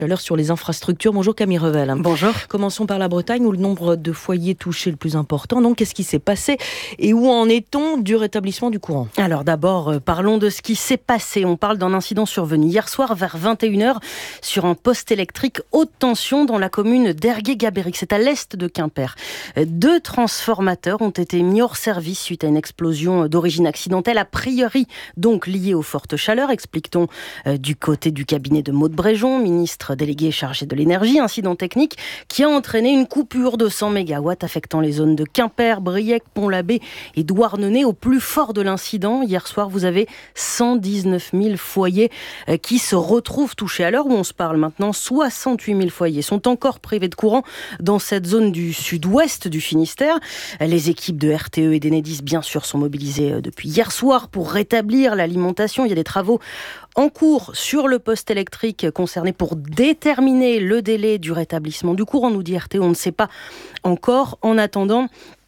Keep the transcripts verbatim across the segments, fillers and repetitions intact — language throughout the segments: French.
À l'heure sur les infrastructures. Bonjour Camille Revel. Bonjour. Commençons par la Bretagne où le nombre de foyers touchés est le plus important. Donc qu'est-ce qui s'est passé et où en est-on du rétablissement du courant ? Alors d'abord, euh, parlons de ce qui s'est passé. On parle d'un incident survenu hier soir vers vingt et une heures sur un poste électrique haute tension dans la commune d'Ergué-Gabéric. C'est à l'est de Quimper. Deux transformateurs ont été mis hors service suite à une explosion d'origine accidentelle, a priori donc liée aux fortes chaleurs, explique-t-on euh, du côté du cabinet de Maud Bréjon, ministre délégué chargé de l'énergie. Incident technique qui a entraîné une coupure de cent mégawatts affectant les zones de Quimper, Briec, Pont-l'Abbé et Douarnenez. Au plus fort de l'incident, hier soir, vous avez cent dix-neuf mille foyers qui se retrouvent touchés. À l'heure où on se parle maintenant, soixante-huit mille foyers sont encore privés de courant dans cette zone du sud-ouest du Finistère. Les équipes de R T E et d'Enedis, bien sûr, sont mobilisées depuis hier soir pour rétablir l'alimentation. Il y a des travaux en cours sur le poste électrique concerné pour déterminer le délai du rétablissement du courant, nous dit R T E. On ne sait pas encore. En attendant,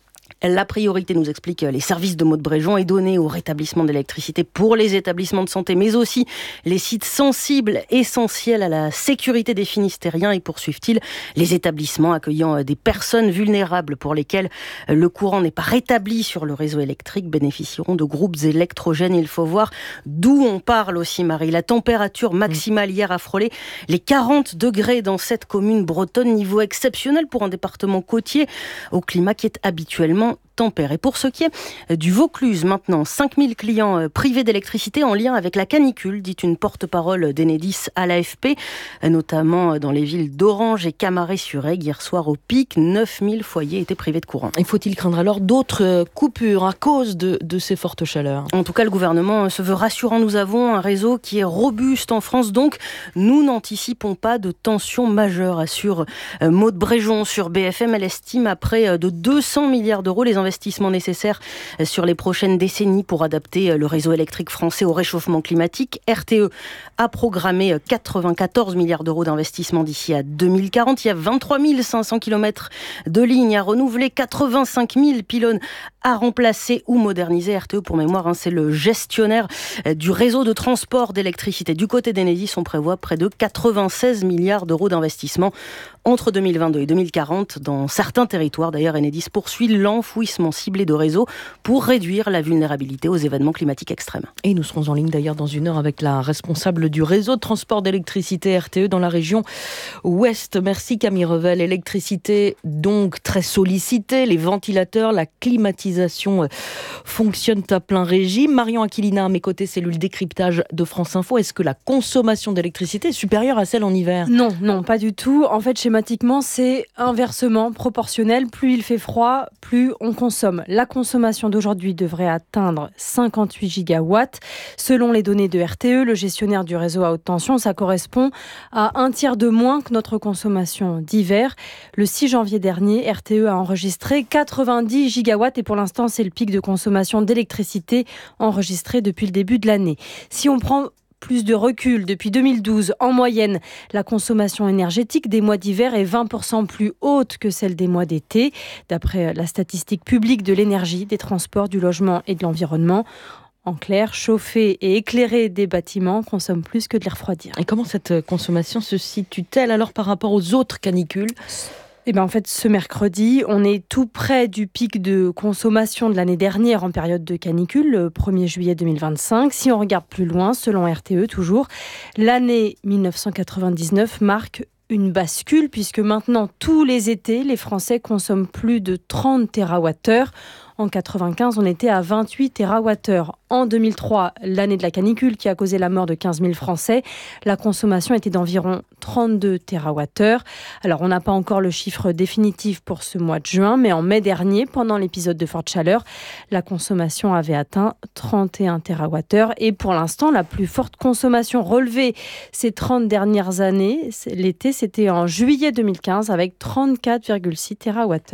la priorité, nous explique les services de Maud Bréjon, est donnée au rétablissement de l'électricité pour les établissements de santé, mais aussi les sites sensibles, essentiels à la sécurité des Finistériens. Et poursuivent-ils, les établissements accueillant des personnes vulnérables pour lesquelles le courant n'est pas rétabli sur le réseau électrique bénéficieront de groupes électrogènes. Il faut voir d'où on parle aussi, Marie. La température maximale hier a frôlé les quarante degrés dans cette commune bretonne, niveau exceptionnel pour un département côtier au climat qui est habituellement tempéré. Pour ce qui est du Vaucluse, maintenant, cinq mille clients privés d'électricité en lien avec la canicule, dit une porte-parole d'Enedis à l'A F P, notamment dans les villes d'Orange et Camaret-sur-Aigle. Hier soir, au pic, neuf mille foyers étaient privés de courant. Et faut-il craindre alors d'autres coupures à cause de, de ces fortes chaleurs ? En tout cas, le gouvernement se veut rassurant. Nous avons un réseau qui est robuste en France, donc nous n'anticipons pas de tensions majeures, assure Maud Bréjon sur B F M. Elle estime à près de deux cents milliards d'euros les investissements nécessaires sur les prochaines décennies pour adapter le réseau électrique français au réchauffement climatique. R T E a programmé quatre-vingt-quatorze milliards d'euros d'investissement d'ici à deux mille quarante. Il y a vingt-trois mille cinq cents kilomètres de lignes à renouveler, quatre-vingt-cinq mille pylônes à remplacer ou moderniser. R T E, pour mémoire, hein, c'est le gestionnaire du réseau de transport d'électricité. Du côté d'Enedis, on prévoit près de quatre-vingt-seize milliards d'euros d'investissement entre deux mille vingt-deux et deux mille quarante. Dans certains territoires, d'ailleurs, Enedis poursuit l'enfouissement ciblé de réseaux pour réduire la vulnérabilité aux événements climatiques extrêmes. Et nous serons en ligne d'ailleurs dans une heure avec la responsable du réseau de transport d'électricité R T E dans la région ouest. Merci Camille Revel. Électricité donc très sollicitée, les ventilateurs, la climatisation fonctionnent à plein régime. Marion Aquilina à mes côtés, cellule décryptage de France Info. Est-ce que la consommation d'électricité est supérieure à celle en hiver ? Non, non, pas du tout. En fait, schématiquement, c'est inversement proportionnel. Plus il fait froid, plus on consomme. La consommation d'aujourd'hui devrait atteindre cinquante-huit gigawatts. Selon les données de R T E, le gestionnaire du réseau à haute tension, ça correspond à un tiers de moins que notre consommation d'hiver. Le six janvier dernier, R T E a enregistré quatre-vingt-dix gigawatts et pour l'instant, c'est le pic de consommation d'électricité enregistré depuis le début de l'année. Si on prend plus de recul, depuis deux mille douze, en moyenne, la consommation énergétique des mois d'hiver est vingt pour cent plus haute que celle des mois d'été, d'après la statistique publique de l'énergie, des transports, du logement et de l'environnement. En clair, chauffer et éclairer des bâtiments consomme plus que de les refroidir. Et comment cette consommation se situe-t-elle alors par rapport aux autres canicules ? Eh ben en fait, ce mercredi, on est tout près du pic de consommation de l'année dernière en période de canicule, le premier juillet deux mille vingt-cinq. Si on regarde plus loin, selon R T E toujours, l'année dix-neuf cent quatre-vingt-dix-neuf marque une bascule puisque maintenant, tous les étés, les Français consomment plus de trente térawattheures. En quatre-vingt-quinze, on était à vingt-huit térawattheures. En deux mille trois, l'année de la canicule qui a causé la mort de quinze mille Français, la consommation était d'environ trente-deux térawattheures. Alors, on n'a pas encore le chiffre définitif pour ce mois de juin, mais en mai dernier, pendant l'épisode de forte chaleur, la consommation avait atteint trente et un térawattheures. Et pour l'instant, la plus forte consommation relevée ces trente dernières années, l'été, c'était en juillet deux mille quinze avec trente-quatre virgule six térawattheures.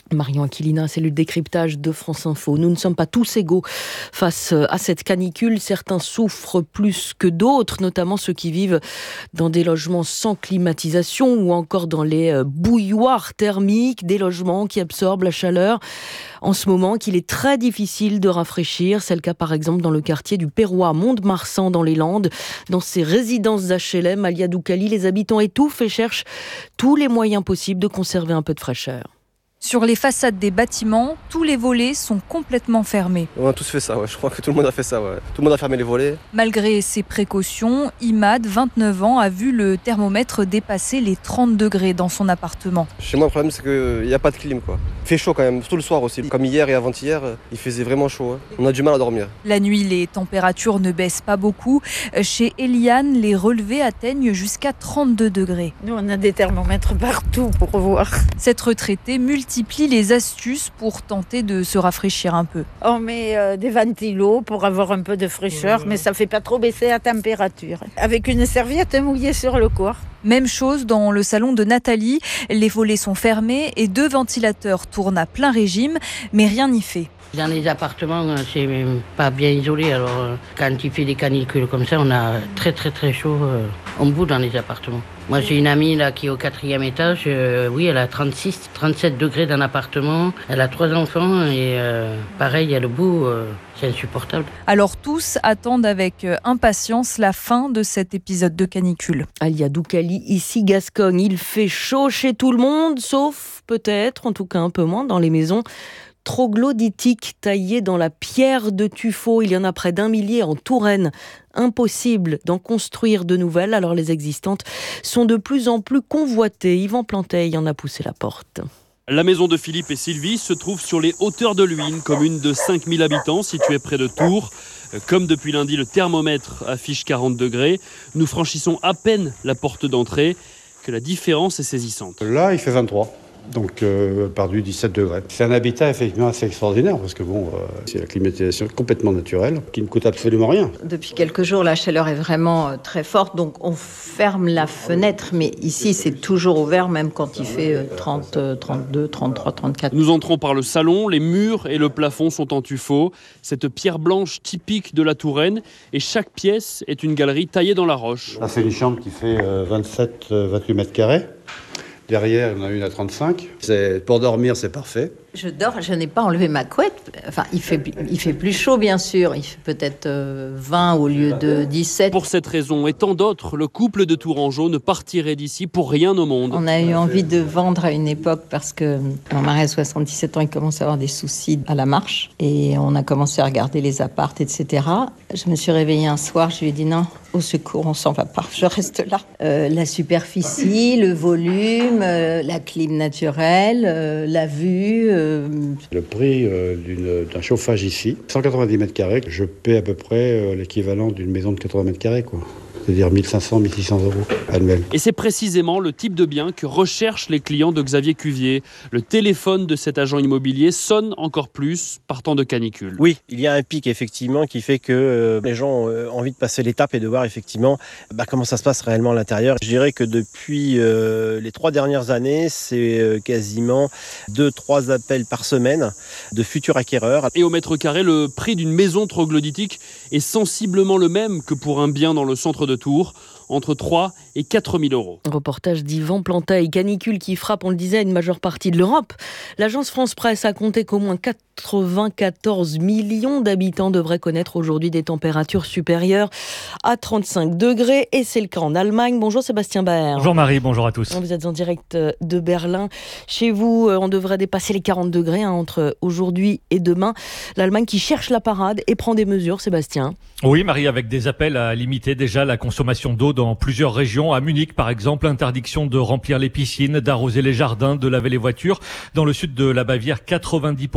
Marion Aquilina, cellule décryptage de France Info. Nous ne sommes pas tous égaux face à cette canicule. Certains souffrent plus que d'autres, notamment ceux qui vivent dans des logements sans climatisation ou encore dans les bouilloires thermiques, des logements qui absorbent la chaleur. En ce moment, qu'il est très difficile de rafraîchir. C'est le cas par exemple dans le quartier du Perrois, Mont-de-Marsan dans les Landes. Dans ces résidences H L M, Alia Doukali, les habitants étouffent et cherchent tous les moyens possibles de conserver un peu de fraîcheur. Sur les façades des bâtiments, tous les volets sont complètement fermés. On a tous fait ça, ouais. Je crois que tout le monde a fait ça. Ouais. Tout le monde a fermé les volets. Malgré ces précautions, Imad, vingt-neuf ans, a vu le thermomètre dépasser les trente degrés dans son appartement. Chez moi, le problème, c'est qu'il n'y a pas de clim, quoi. Il fait chaud quand même, surtout le soir aussi. Comme hier et avant-hier, il faisait vraiment chaud. Hein. On a du mal à dormir. La nuit, les températures ne baissent pas beaucoup. Chez Eliane, les relevés atteignent jusqu'à trente-deux degrés. Nous, on a des thermomètres partout pour voir. Cette retraitée multiplie les astuces pour tenter de se rafraîchir un peu. On met euh, des ventilos pour avoir un peu de fraîcheur, mmh. mais ça ne fait pas trop baisser la température. Avec une serviette mouillée sur le corps. Même chose dans le salon de Nathalie. Les volets sont fermés et deux ventilateurs tournent à plein régime, mais rien n'y fait. Dans les appartements, c'est pas bien isolé. Alors, quand il fait des canicules comme ça, on a très très très chaud. On bout dans les appartements. Moi, j'ai une amie là qui est au quatrième étage. Euh, oui, elle a trente-six, trente-sept degrés dans l'appartement. Elle a trois enfants et euh, pareil, elle est au bout. Euh, c'est insupportable. Alors tous attendent avec impatience la fin de cet épisode de canicule. Alia Doukali, ici Gascogne. Il fait chaud chez tout le monde, sauf peut-être, en tout cas un peu moins, dans les maisons troglodytiques taillées dans la pierre de tuffeau. Il y en a près d'un millier en Touraine. Impossible d'en construire de nouvelles, alors les existantes sont de plus en plus convoitées. Yvan Planteil en a poussé la porte. La maison de Philippe et Sylvie se trouve sur les hauteurs de Luynes, commune de cinq mille habitants située près de Tours. Comme depuis lundi, le thermomètre affiche quarante degrés. Nous franchissons à peine la porte d'entrée, que la différence est saisissante. Là, il fait vingt-trois. Donc, euh, perdu dix-sept degrés. C'est un habitat effectivement assez extraordinaire parce que bon, euh, c'est la climatisation complètement naturelle qui ne coûte absolument rien. Depuis quelques jours, la chaleur est vraiment euh, très forte, donc on ferme la fenêtre, mais ici c'est toujours ouvert même quand il fait euh, trente, trente-deux, trente-trois, trente-quatre. Nous entrons par le salon, les murs et le plafond sont en tuffeau. Cette pierre blanche typique de la Touraine et chaque pièce est une galerie taillée dans la roche. Là, c'est une chambre qui fait euh, vingt-sept à vingt-huit mètres carrés. Derrière, il y en a une à trente-cinq. C'est, pour dormir, c'est parfait. Je dors, je n'ai pas enlevé ma couette. Enfin, il fait, il fait plus chaud, bien sûr. Il fait peut-être vingt au lieu de dix-sept. Pour cette raison et tant d'autres, le couple de Tourangeau ne partirait d'ici pour rien au monde. On a eu envie de vendre à une époque parce que mon mari a soixante-dix-sept ans, il commence à avoir des soucis à la marche. Et on a commencé à regarder les apparts, et cetera. Je me suis réveillée un soir, je lui ai dit non, au secours, on s'en va pas, je reste là. Euh, la superficie, le volume, euh, la clim naturelle, euh, la vue... Euh, Le prix euh, d'une, d'un chauffage ici, cent quatre-vingt-dix mètres carrés, je paie à peu près euh, l'équivalent d'une maison de quatre-vingts mètres carrés, quoi. C'est-à-dire mille cinq cents à mille six cents euros annuels. Et c'est précisément le type de bien que recherchent les clients de Xavier Cuvier. Le téléphone de cet agent immobilier sonne encore plus partant de canicule. Oui, il y a un pic effectivement qui fait que euh, les gens ont euh, envie de passer l'étape et de voir effectivement bah, comment ça se passe réellement à l'intérieur. Je dirais que depuis euh, les trois dernières années, c'est euh, quasiment deux trois appels par semaine de futurs acquéreurs. Et au mètre carré, le prix d'une maison troglodytique est sensiblement le même que pour un bien dans le centre de Tours, entre trois et quatre mille euros. Reportage d'Yvan Planteil. Canicule qui frappe, on le disait, une majeure partie de l'Europe. L'agence France Presse a compté qu'au moins quatre-vingt-quatorze millions d'habitants devraient connaître aujourd'hui des températures supérieures à trente-cinq degrés. Et c'est le cas en Allemagne. Bonjour Sébastien Baer. Bonjour Marie, bonjour à tous. Vous êtes en direct de Berlin. Chez vous, on devrait dépasser les quarante degrés hein, entre aujourd'hui et demain. L'Allemagne qui cherche la parade et prend des mesures, Sébastien. Oui Marie, avec des appels à limiter déjà la consommation d'eau dans plusieurs régions. À Munich, par exemple, interdiction de remplir les piscines, d'arroser les jardins, de laver les voitures. Dans le sud de la Bavière, quatre-vingt-dix pour cent des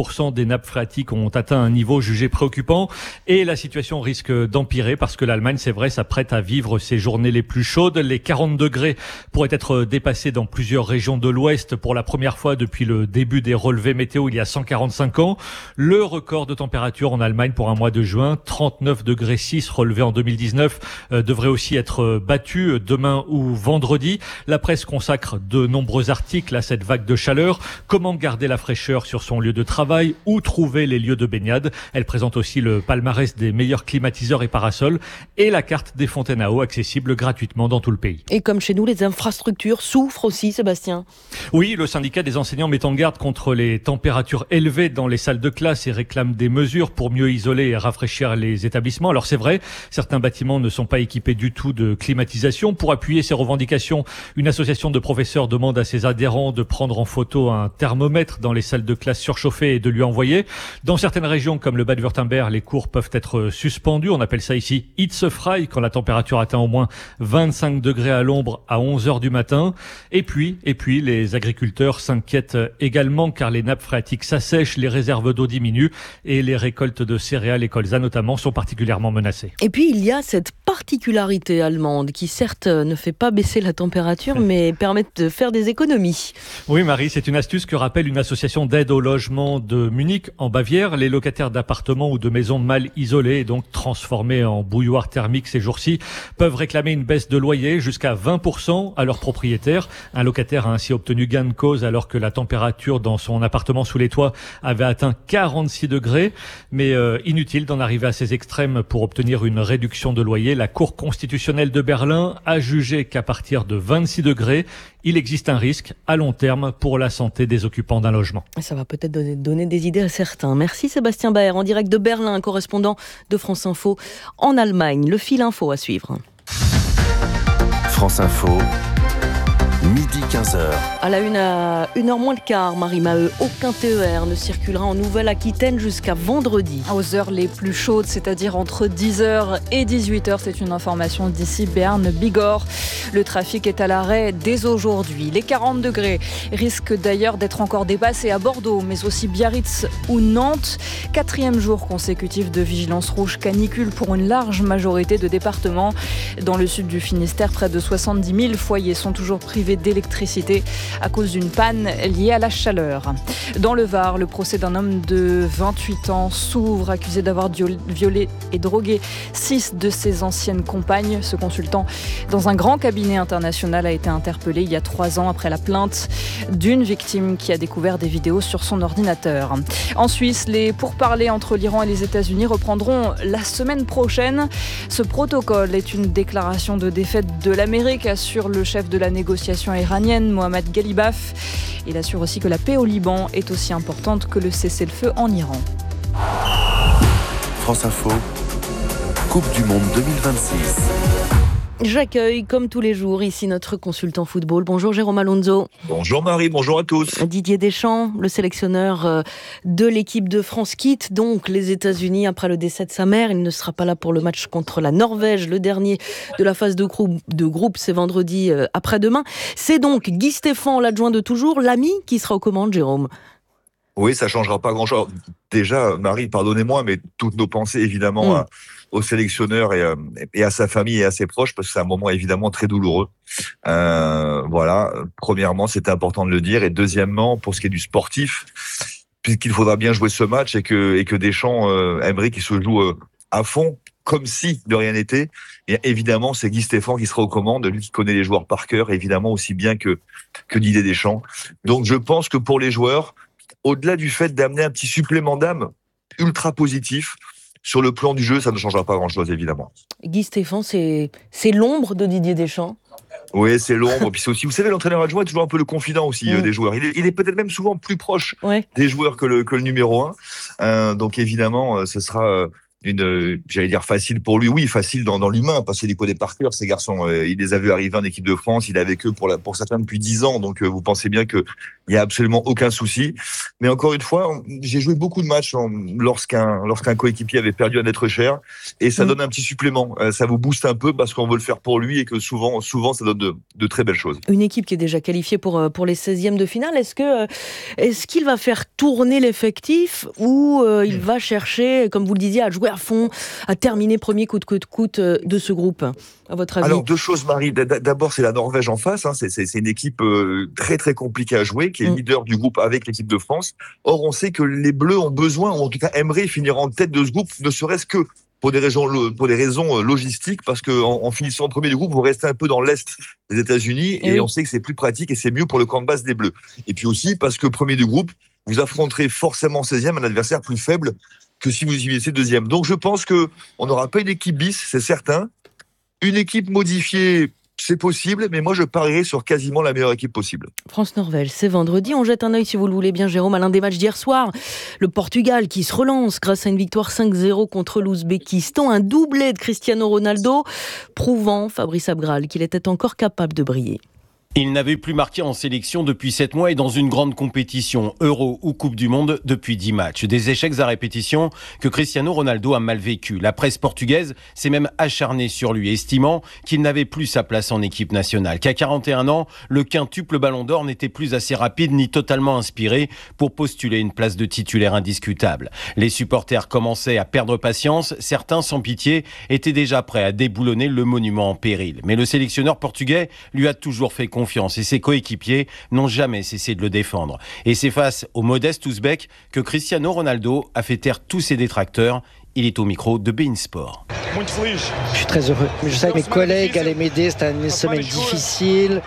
nappes phréatiques ont atteint un niveau jugé préoccupant et la situation risque d'empirer parce que l'Allemagne, c'est vrai, s'apprête à vivre ses journées les plus chaudes. Les quarante degrés pourraient être dépassés dans plusieurs régions de l'Ouest pour la première fois depuis le début des relevés météo il y a cent quarante-cinq ans. Le record de température en Allemagne pour un mois de juin, trente-neuf degrés six relevé en deux mille dix-neuf, euh, devrait aussi être battu demain ou vendredi. La presse consacre de nombreux articles à cette vague de chaleur. Comment garder la fraîcheur sur son lieu de travail? Où trouver les lieux de baignade? Elle présente aussi le palmarès des meilleurs climatiseurs et parasols et la carte des fontaines à eau accessible gratuitement dans tout le pays. Et comme chez nous, les infrastructures souffrent aussi, Sébastien. Oui, le syndicat des enseignants met en garde contre les températures élevées dans les salles de classe et réclame des mesures pour mieux isoler et rafraîchir les établissements. Alors c'est vrai, certains bâtiments ne sont pas équipés du tout de climatisation. Pour appuyer ces revendications, une association de professeurs demande à ses adhérents de prendre en photo un thermomètre dans les salles de classe surchauffées et de lui envoyer. Dans certaines régions comme le Bade-Wurtemberg, les cours peuvent être suspendus. On appelle ça ici hitzefrei quand la température atteint au moins vingt-cinq degrés à l'ombre à onze heures du matin. Et puis, et puis, les agriculteurs s'inquiètent également car les nappes phréatiques s'assèchent, les réserves d'eau diminuent et les récoltes de céréales et colza notamment sont particulièrement menacées. Et puis, il y a cette particularité allemande qui certes ne fait pas baisser la température mais permet de faire des économies. Oui Marie, c'est une astuce que rappelle une association d'aide au logement de Munich en Bavière. Les locataires d'appartements ou de maisons mal isolées et donc transformées en bouilloire thermique ces jours-ci peuvent réclamer une baisse de loyer jusqu'à vingt pour cent à leur propriétaire. Un locataire a ainsi obtenu gain de cause alors que la température dans son appartement sous les toits avait atteint quarante-six degrés. Mais euh, inutile d'en arriver à ces extrêmes pour obtenir une réduction de loyer. La Cour constitutionnelle de Berlin a jugé qu'à partir de vingt-six degrés, il existe un risque à long terme pour la santé des occupants d'un logement. Ça va peut-être donner, donner des idées à certains. Merci Sébastien Baer, en direct de Berlin, correspondant de France Info en Allemagne. Le fil info à suivre. France Info. Midi quinze heures. À la une, à une heure moins le quart, Marie Maheu, aucun T E R ne circulera en Nouvelle-Aquitaine jusqu'à vendredi. Aux heures les plus chaudes, c'est-à-dire entre dix heures et dix-huit heures, c'est une information d'ici Berne-Bigorre. Le trafic est à l'arrêt dès aujourd'hui. Les quarante degrés risquent d'ailleurs d'être encore dépassés à Bordeaux, mais aussi Biarritz ou Nantes. Quatrième jour consécutif de vigilance rouge canicule pour une large majorité de départements. Dans le sud du Finistère, près de soixante-dix mille foyers sont toujours privés d'électricité à cause d'une panne liée à la chaleur. Dans le Var, le procès d'un homme de vingt-huit ans s'ouvre, accusé d'avoir violé et drogué six de ses anciennes compagnes. Ce consultant dans un grand cabinet international a été interpellé il y a trois ans après la plainte d'une victime qui a découvert des vidéos sur son ordinateur. En Suisse, les pourparlers entre l'Iran et les États-Unis reprendront la semaine prochaine. Ce protocole est une déclaration de défaite de l'Amérique, assure le chef de la négociation iranienne, Mohammad Ghalibaf. Il assure aussi que la paix au Liban est aussi importante que le cessez-le-feu en Iran. France Info, Coupe du Monde deux mille vingt-six. J'accueille, comme tous les jours, ici notre consultant football. Bonjour Jérôme Alonso. Bonjour Marie, bonjour à tous. Didier Deschamps, le sélectionneur de l'équipe de France, quitte donc les États-Unis après le décès de sa mère. Il ne sera pas là pour le match contre la Norvège, le dernier de la phase de groupe. De groupe c'est vendredi après-demain. C'est donc Guy Stéphane, l'adjoint de toujours, l'ami qui sera aux commandes, Jérôme. Oui, ça ne changera pas grand-chose. Déjà, Marie, pardonnez-moi, mais toutes nos pensées, évidemment, mmh. à, au sélectionneur et, et à sa famille et à ses proches, parce que c'est un moment, évidemment, très douloureux. Euh, voilà, premièrement, c'était important de le dire. Et deuxièmement, pour ce qui est du sportif, puisqu'il faudra bien jouer ce match et que, et que Deschamps euh, aimerait qu'il se joue euh, à fond, comme si de rien n'était, et évidemment, c'est Guy Stéphane qui sera aux commandes, lui qui connaît les joueurs par cœur, évidemment, aussi bien que, que Didier Deschamps. Donc, je pense que pour les joueurs, au-delà du fait d'amener un petit supplément d'âme ultra positif, sur le plan du jeu, ça ne changera pas grand-chose, évidemment. Guy Stéphane, c'est, c'est l'ombre de Didier Deschamps. Oui, c'est l'ombre. Puis c'est aussi, vous savez, l'entraîneur adjoint est toujours un peu le confident aussi mmh. euh, des joueurs. Il est, il est peut-être même souvent plus proche ouais. des joueurs que le, que le numéro un. Euh, donc évidemment, euh, ce sera... Euh, une, j'allais dire facile pour lui, oui, facile dans, dans l'humain, parce qu'il les connaît par cœur, ces garçons. Euh, il les a vus arriver en équipe de France, il est avec eux pour, la, pour certains depuis dix ans, donc euh, vous pensez bien qu'il n'y a absolument aucun souci. Mais encore une fois, j'ai joué beaucoup de matchs en, lorsqu'un, lorsqu'un coéquipier avait perdu un être cher, et ça mmh. donne un petit supplément. Euh, ça vous booste un peu parce qu'on veut le faire pour lui et que souvent, souvent ça donne de, de très belles choses. Une équipe qui est déjà qualifiée pour, pour les seizièmes de finale, est-ce, que, est-ce qu'il va faire tourner l'effectif ou euh, il va chercher, comme vous le disiez, à jouer à fond, à terminer premier coûte que coûte de ce groupe, à votre avis? Alors, deux choses, Marie. D'abord, c'est la Norvège en face. Hein. C'est, c'est, c'est une équipe euh, très, très compliquée à jouer, qui est mmh. leader du groupe avec l'équipe de France. Or, on sait que les Bleus ont besoin, ou en tout cas aimeraient finir en tête de ce groupe, ne serait-ce que pour des raisons, pour des raisons logistiques, parce qu'en en finissant en premier du groupe, vous restez un peu dans l'Est des États-Unis, et, et oui. on sait que c'est plus pratique et c'est mieux pour le camp de base des Bleus. Et puis aussi, parce que premier du groupe, vous affronterez forcément seizième un adversaire plus faible que si vous y étiez deuxième. Donc je pense que on n'aura pas une équipe bis, c'est certain. Une équipe modifiée, c'est possible, mais moi je parierais sur quasiment la meilleure équipe possible. France-Norvège, c'est vendredi. On jette un œil, si vous le voulez bien, Jérôme, à l'un des matchs d'hier soir. Le Portugal qui se relance grâce à une victoire cinq zéro contre l'Ouzbékistan. Un doublé de Cristiano Ronaldo, prouvant, Fabrice Abgral, qu'il était encore capable de briller. Il n'avait plus marqué en sélection depuis sept mois et dans une grande compétition, Euro ou Coupe du Monde, depuis dix matchs. Des échecs à répétition que Cristiano Ronaldo a mal vécu. La presse portugaise s'est même acharnée sur lui, estimant qu'il n'avait plus sa place en équipe nationale. Qu'à quarante et un ans, le quintuple Ballon d'Or n'était plus assez rapide ni totalement inspiré pour postuler une place de titulaire indiscutable. Les supporters commençaient à perdre patience. Certains, sans pitié, étaient déjà prêts à déboulonner le monument en péril. Mais le sélectionneur portugais lui a toujours fait confiance. Confiance et ses coéquipiers n'ont jamais cessé de le défendre. Et c'est face au modeste Ouzbek que Cristiano Ronaldo a fait taire tous ses détracteurs. Il est au micro de beIN Sport. Je suis très heureux. Je sais que mes collègues allaient m'aider, c'était une semaine difficile.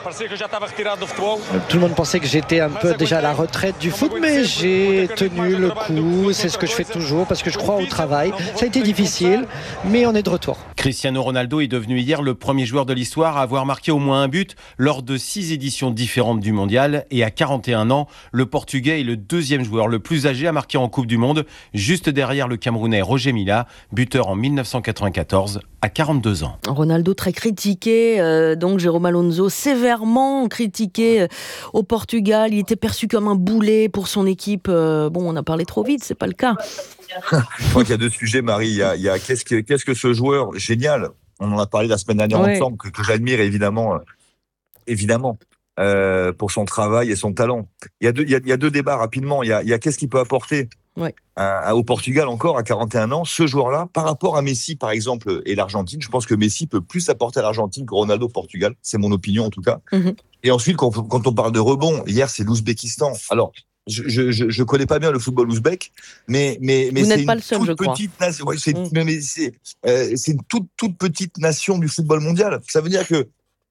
Tout le monde pensait que j'étais un peu déjà à la retraite du foot, mais j'ai tenu le coup. C'est ce que je fais toujours parce que je crois au travail. Ça a été difficile, mais on est de retour. Cristiano Ronaldo est devenu hier le premier joueur de l'histoire à avoir marqué au moins un but lors de six éditions différentes du mondial. Et à quarante et un ans, le Portugais est le deuxième joueur le plus âgé à marquer en Coupe du Monde, juste derrière le Camerounais Roger Mila, buteur en dix-neuf cent quatre-vingt-quatorze à quarante-deux ans. Ronaldo très critiqué, euh, donc Jérôme Alonso sévèrement critiqué euh, au Portugal. Il était perçu comme un boulet pour son équipe. Euh, bon, on a parlé trop vite, c'est pas le cas. Je crois qu'il y a deux sujets, Marie. Il y a, il y a qu'est-ce que qu'est-ce que ce joueur génial. On en a parlé la semaine dernière ouais. ensemble, que, que j'admire évidemment, euh, évidemment. Euh, pour son travail et son talent. Il y a deux, il y a, il y a deux débats rapidement. Il y a, il y a qu'est-ce qu'il peut apporter ouais. à, au Portugal encore à quarante et un ans, ce joueur-là, par rapport à Messi par exemple et l'Argentine. Je pense que Messi peut plus apporter à l'Argentine que Ronaldo au Portugal. C'est mon opinion en tout cas. Mm-hmm. Et ensuite, quand, quand on parle de rebond, hier c'est l'Ouzbékistan. Alors, je, je, je connais pas bien le football ouzbek, mais mais mais Vous c'est n'êtes pas une le seul, toute je crois. petite nation. Ouais, c'est, mm. mais c'est, euh, c'est une toute toute petite nation du football mondial. Ça veut dire que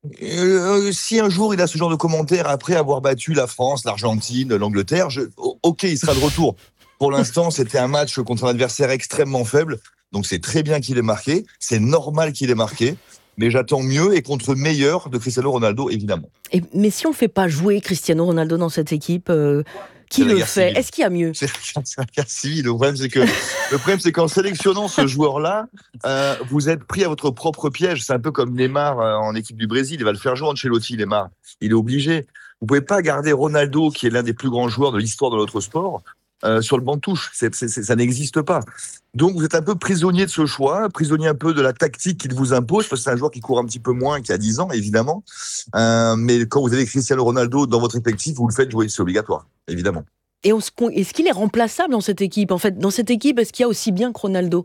Euh, si un jour il a ce genre de commentaires après avoir battu la France, l'Argentine, l'Angleterre, je, ok, il sera de retour. Pour l'instant, c'était un match contre un adversaire extrêmement faible, donc c'est très bien qu'il ait marqué, c'est normal qu'il ait marqué, mais j'attends mieux et contre meilleur de Cristiano Ronaldo, évidemment. Et, mais si on ne fait pas jouer Cristiano Ronaldo dans cette équipe, euh, qui le fait civile. Est-ce qu'il y a mieux? C'est, c'est la guerre civile. Le problème, c'est que le problème, c'est qu'en sélectionnant ce joueur-là, euh, vous êtes pris à votre propre piège. C'est un peu comme Neymar euh, en équipe du Brésil. Il va le faire jouer Ancelotti, Neymar. Il est obligé. Vous pouvez pas garder Ronaldo, qui est l'un des plus grands joueurs de l'histoire de notre sport, euh, sur le banc de touche. C'est, c'est, c'est, ça n'existe pas. Donc, vous êtes un peu prisonnier de ce choix, prisonnier un peu de la tactique qu'il vous impose, parce que c'est un joueur qui court un petit peu moins qu'il y a dix ans, évidemment. Euh, mais quand vous avez Cristiano Ronaldo dans votre effectif, vous le faites jouer, c'est obligatoire, évidemment. Et on se, est-ce qu'il est remplaçable dans cette équipe? En fait, dans cette équipe, est-ce qu'il y a aussi bien que Ronaldo?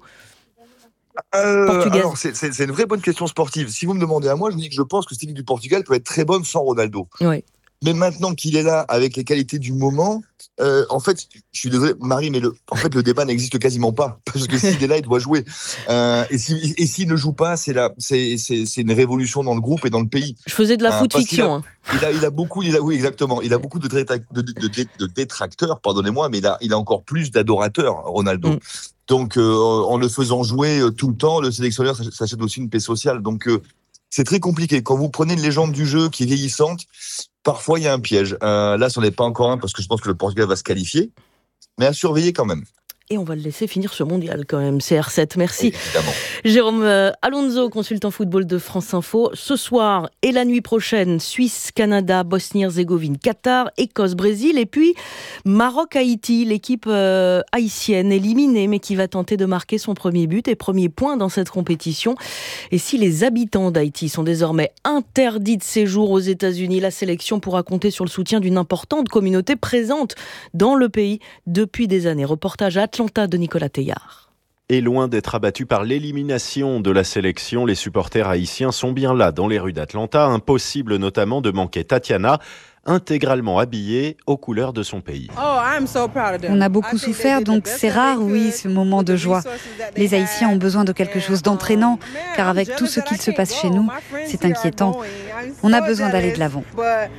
Euh, alors, c'est, c'est, c'est une vraie bonne question sportive. Si vous me demandez à moi, je vous dis que je pense que cette équipe du Portugal peut être très bonne sans Ronaldo. Oui. Mais maintenant qu'il est là, avec les qualités du moment, euh, en fait, je suis désolé, Marie, mais le, en fait, le débat n'existe quasiment pas. Parce que s'il est là, il doit jouer. Euh, et, si, et s'il ne joue pas, c'est, la, c'est, c'est, c'est une révolution dans le groupe et dans le pays. Je faisais de la euh, foot fiction. Il a, il, a, il a beaucoup, il a, oui, exactement. Il a beaucoup de, de, de, de, de détracteurs, pardonnez-moi, mais il a, il a encore plus d'adorateurs, Ronaldo. Mm. Donc, euh, en le faisant jouer tout le temps, le sélectionneur s'achète aussi une paix sociale. Donc, euh, c'est très compliqué. Quand vous prenez une légende du jeu qui est vieillissante, parfois il y a un piège. Euh, là, ce n'est pas encore un parce que je pense que le Portugal va se qualifier, mais à surveiller quand même. Et on va le laisser finir ce mondial quand même, C R sept. Merci. Évidemment. Jérôme euh, Alonso, consultant football de France Info. Ce soir et la nuit prochaine, Suisse, Canada, Bosnie-Herzégovine, Qatar, Écosse, Brésil. Et puis Maroc-Haïti, l'équipe euh, haïtienne éliminée, mais qui va tenter de marquer son premier but et premier point dans cette compétition. Et si les habitants d'Haïti sont désormais interdits de séjour aux États-Unis, la sélection pourra compter sur le soutien d'une importante communauté présente dans le pays depuis des années. Reportage à Atlanta de Nicolas Teillard. Et loin d'être abattus par l'élimination de la sélection, les supporters haïtiens sont bien là dans les rues d'Atlanta. Impossible notamment de manquer Tatiana, intégralement habillée aux couleurs de son pays. On a beaucoup souffert, donc c'est rare, oui, ce moment de joie. Les Haïtiens ont besoin de quelque chose d'entraînant, car avec tout ce qu'il se passe chez nous, c'est inquiétant. On a besoin d'aller de l'avant.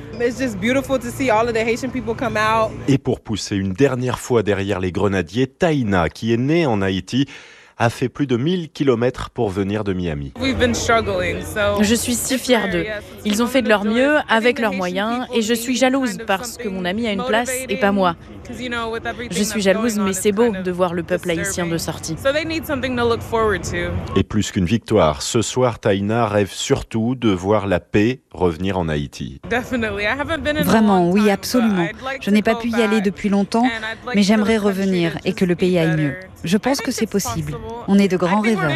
Et pour pousser une dernière fois derrière les grenadiers, Taïna, qui est née en Haïti, a fait plus de mille kilomètres pour venir de Miami. Je suis si fière d'eux. Ils ont fait de leur mieux avec leurs moyens et je suis jalouse parce que mon ami a une place et pas moi. Je suis jalouse, mais c'est beau de voir le peuple haïtien de sortie. Et plus qu'une victoire, ce soir, Taïna rêve surtout de voir la paix revenir en Haïti. Vraiment, oui, absolument. Je n'ai pas pu y aller depuis longtemps, mais j'aimerais revenir et que le pays aille mieux. Je pense que c'est possible. On est de grands rêveurs.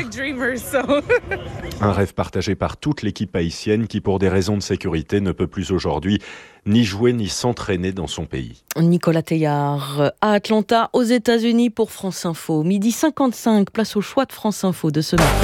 Un rêve partagé par toute l'équipe haïtienne qui, pour des raisons de sécurité, ne peut plus aujourd'hui ni jouer ni s'entraîner dans son pays. Nicolas Teillard à Atlanta, aux États-Unis pour France Info. Midi cinquante-cinq, place au choix de France Info de ce matin.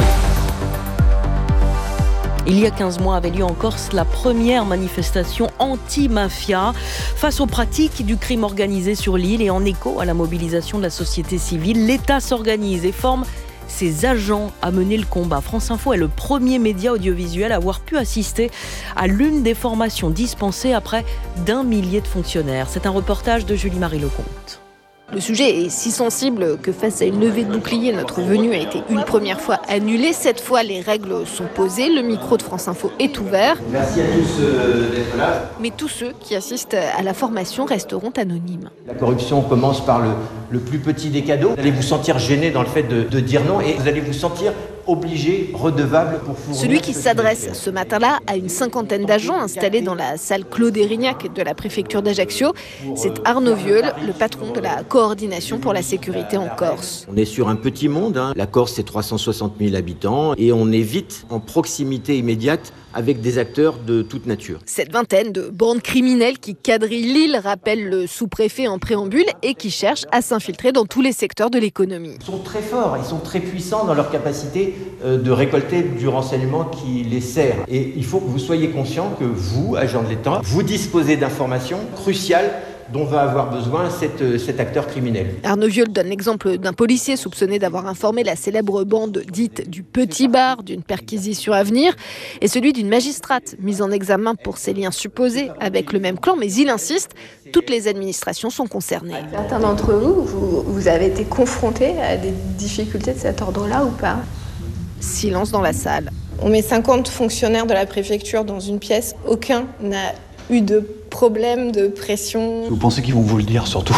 Il y a quinze mois avait lieu en Corse la première manifestation anti-mafia face aux pratiques du crime organisé sur l'île et en écho à la mobilisation de la société civile. L'État s'organise et forme ses agents à mener le combat. France Info est le premier média audiovisuel à avoir pu assister à l'une des formations dispensées à près d'un millier de fonctionnaires. C'est un reportage de Julie-Marie Lecomte. Le sujet est si sensible que face à une levée de bouclier, notre venue a été une première fois annulée. Cette fois, les règles sont posées. Le micro de France Info est ouvert. Merci à tous euh, d'être là. Mais tous ceux qui assistent à la formation resteront anonymes. La corruption commence par le, le plus petit des cadeaux. Vous allez vous sentir gêné dans le fait de, de dire non et vous allez vous sentir obligé, redevable pour fournir. Celui qui s'adresse ce matin-là à une cinquantaine d'agents installés dans la salle Claude Érignac de la préfecture d'Ajaccio, c'est Arnaud Vieul, le patron de la coordination pour la sécurité en Corse. On est sur un petit monde, hein. La Corse c'est trois cent soixante mille habitants et on est vite en proximité immédiate avec des acteurs de toute nature. Cette vingtaine de bandes criminelles qui quadrillent l'île rappellent le sous-préfet en préambule et qui cherchent à s'infiltrer dans tous les secteurs de l'économie. Ils sont très forts, ils sont très puissants dans leur capacité de récolter du renseignement qui les sert. Et il faut que vous soyez conscient que vous, agents de l'État, vous disposez d'informations cruciales dont va avoir besoin cet, cet acteur criminel. Arnaud Vieul donne l'exemple d'un policier soupçonné d'avoir informé la célèbre bande dite du Petit Bar d'une perquisition à venir et celui d'une magistrate mise en examen pour ses liens supposés avec le même clan, mais il insiste, toutes les administrations sont concernées. Certains d'entre vous, vous, vous avez été confrontés à des difficultés de cet ordre-là ou pas ? Silence dans la salle. On met cinquante fonctionnaires de la préfecture dans une pièce, aucun n'a eu de problème, de pression. Vous pensez qu'ils vont vous le dire surtout?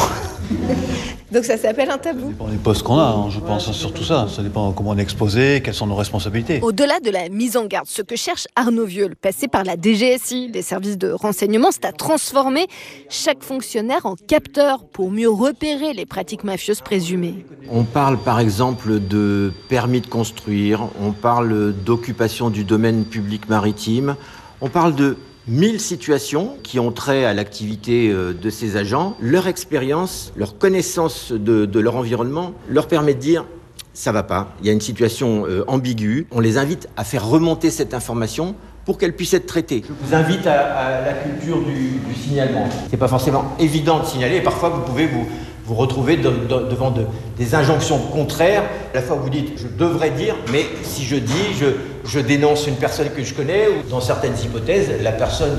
Donc ça s'appelle un tabou. Ça dépend des postes qu'on a, hein, je pense surtout ça. Ça dépend comment on est exposé, quelles sont nos responsabilités. Au-delà de la mise en garde, ce que cherche Arnaud Vieul, passé par la D G S I, les services de renseignement, c'est à transformer chaque fonctionnaire en capteur pour mieux repérer les pratiques mafieuses présumées. On parle par exemple de permis de construire, on parle d'occupation du domaine public maritime, on parle de mille situations qui ont trait à l'activité de ces agents. Leur expérience, leur connaissance de, de leur environnement leur permet de dire « ça va pas, il y a une situation euh, ambiguë ». On les invite à faire remonter cette information pour qu'elle puisse être traitée. Je vous invite à, à la culture du, du signalement. C'est pas forcément évident de signaler et parfois vous pouvez vous vous retrouvez de, de, devant de, des injonctions contraires. À la fois vous dites je devrais dire, mais si je dis, je, je dénonce une personne que je connais, ou dans certaines hypothèses, la personne qui vous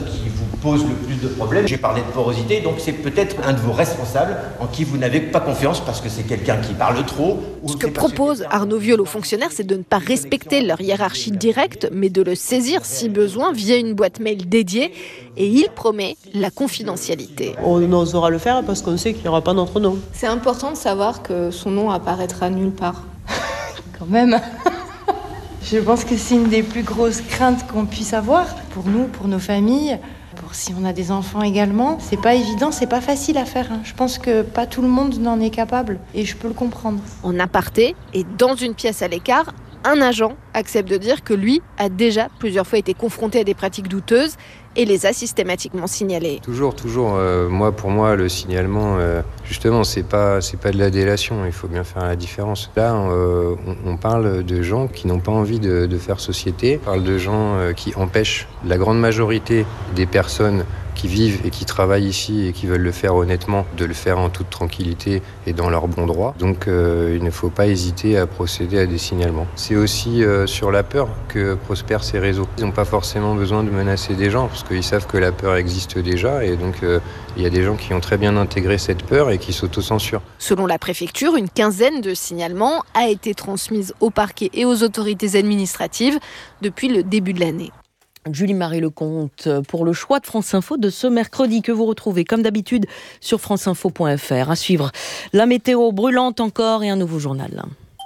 pose le plus de problèmes. J'ai parlé de porosité, donc c'est peut-être un de vos responsables en qui vous n'avez pas confiance parce que c'est quelqu'un qui parle trop. Ou Ce que propose Arnaud Viol aux fonctionnaires, c'est de ne pas respecter leur hiérarchie directe, mais de le saisir si besoin via une boîte mail dédiée. Et il promet la confidentialité. On osera le faire parce qu'on sait qu'il n'y aura pas notre nom. C'est important de savoir que son nom apparaîtra nulle part. Quand même. Je pense que c'est une des plus grosses craintes qu'on puisse avoir pour nous, pour nos familles, pour si on a des enfants également. C'est pas évident, c'est pas facile à faire. Je pense que pas tout le monde n'en est capable et je peux le comprendre. En aparté et dans une pièce à l'écart, un agent accepte de dire que lui a déjà plusieurs fois été confronté à des pratiques douteuses et les a systématiquement signalées. Toujours, toujours. Euh, moi, pour moi, le signalement, euh, justement, c'est pas, c'est pas de la délation. Il faut bien faire la différence. Là, euh, on, on parle de gens qui n'ont pas envie de, de faire société. On parle de gens euh, qui empêchent la grande majorité des personnes qui vivent et qui travaillent ici et qui veulent le faire honnêtement, de le faire en toute tranquillité et dans leurs bons droits. Donc euh, il ne faut pas hésiter à procéder à des signalements. C'est aussi euh, sur la peur que prospèrent ces réseaux. Ils n'ont pas forcément besoin de menacer des gens parce qu'ils savent que la peur existe déjà et donc euh, il y a des gens qui ont très bien intégré cette peur et qui s'autocensurent. Selon la préfecture, une quinzaine de signalements a été transmise au parquet et aux autorités administratives depuis le début de l'année. Julie-Marie Lecomte pour le choix de France Info de ce mercredi que vous retrouvez comme d'habitude sur franceinfo point f r. À suivre, la météo brûlante encore et un nouveau journal.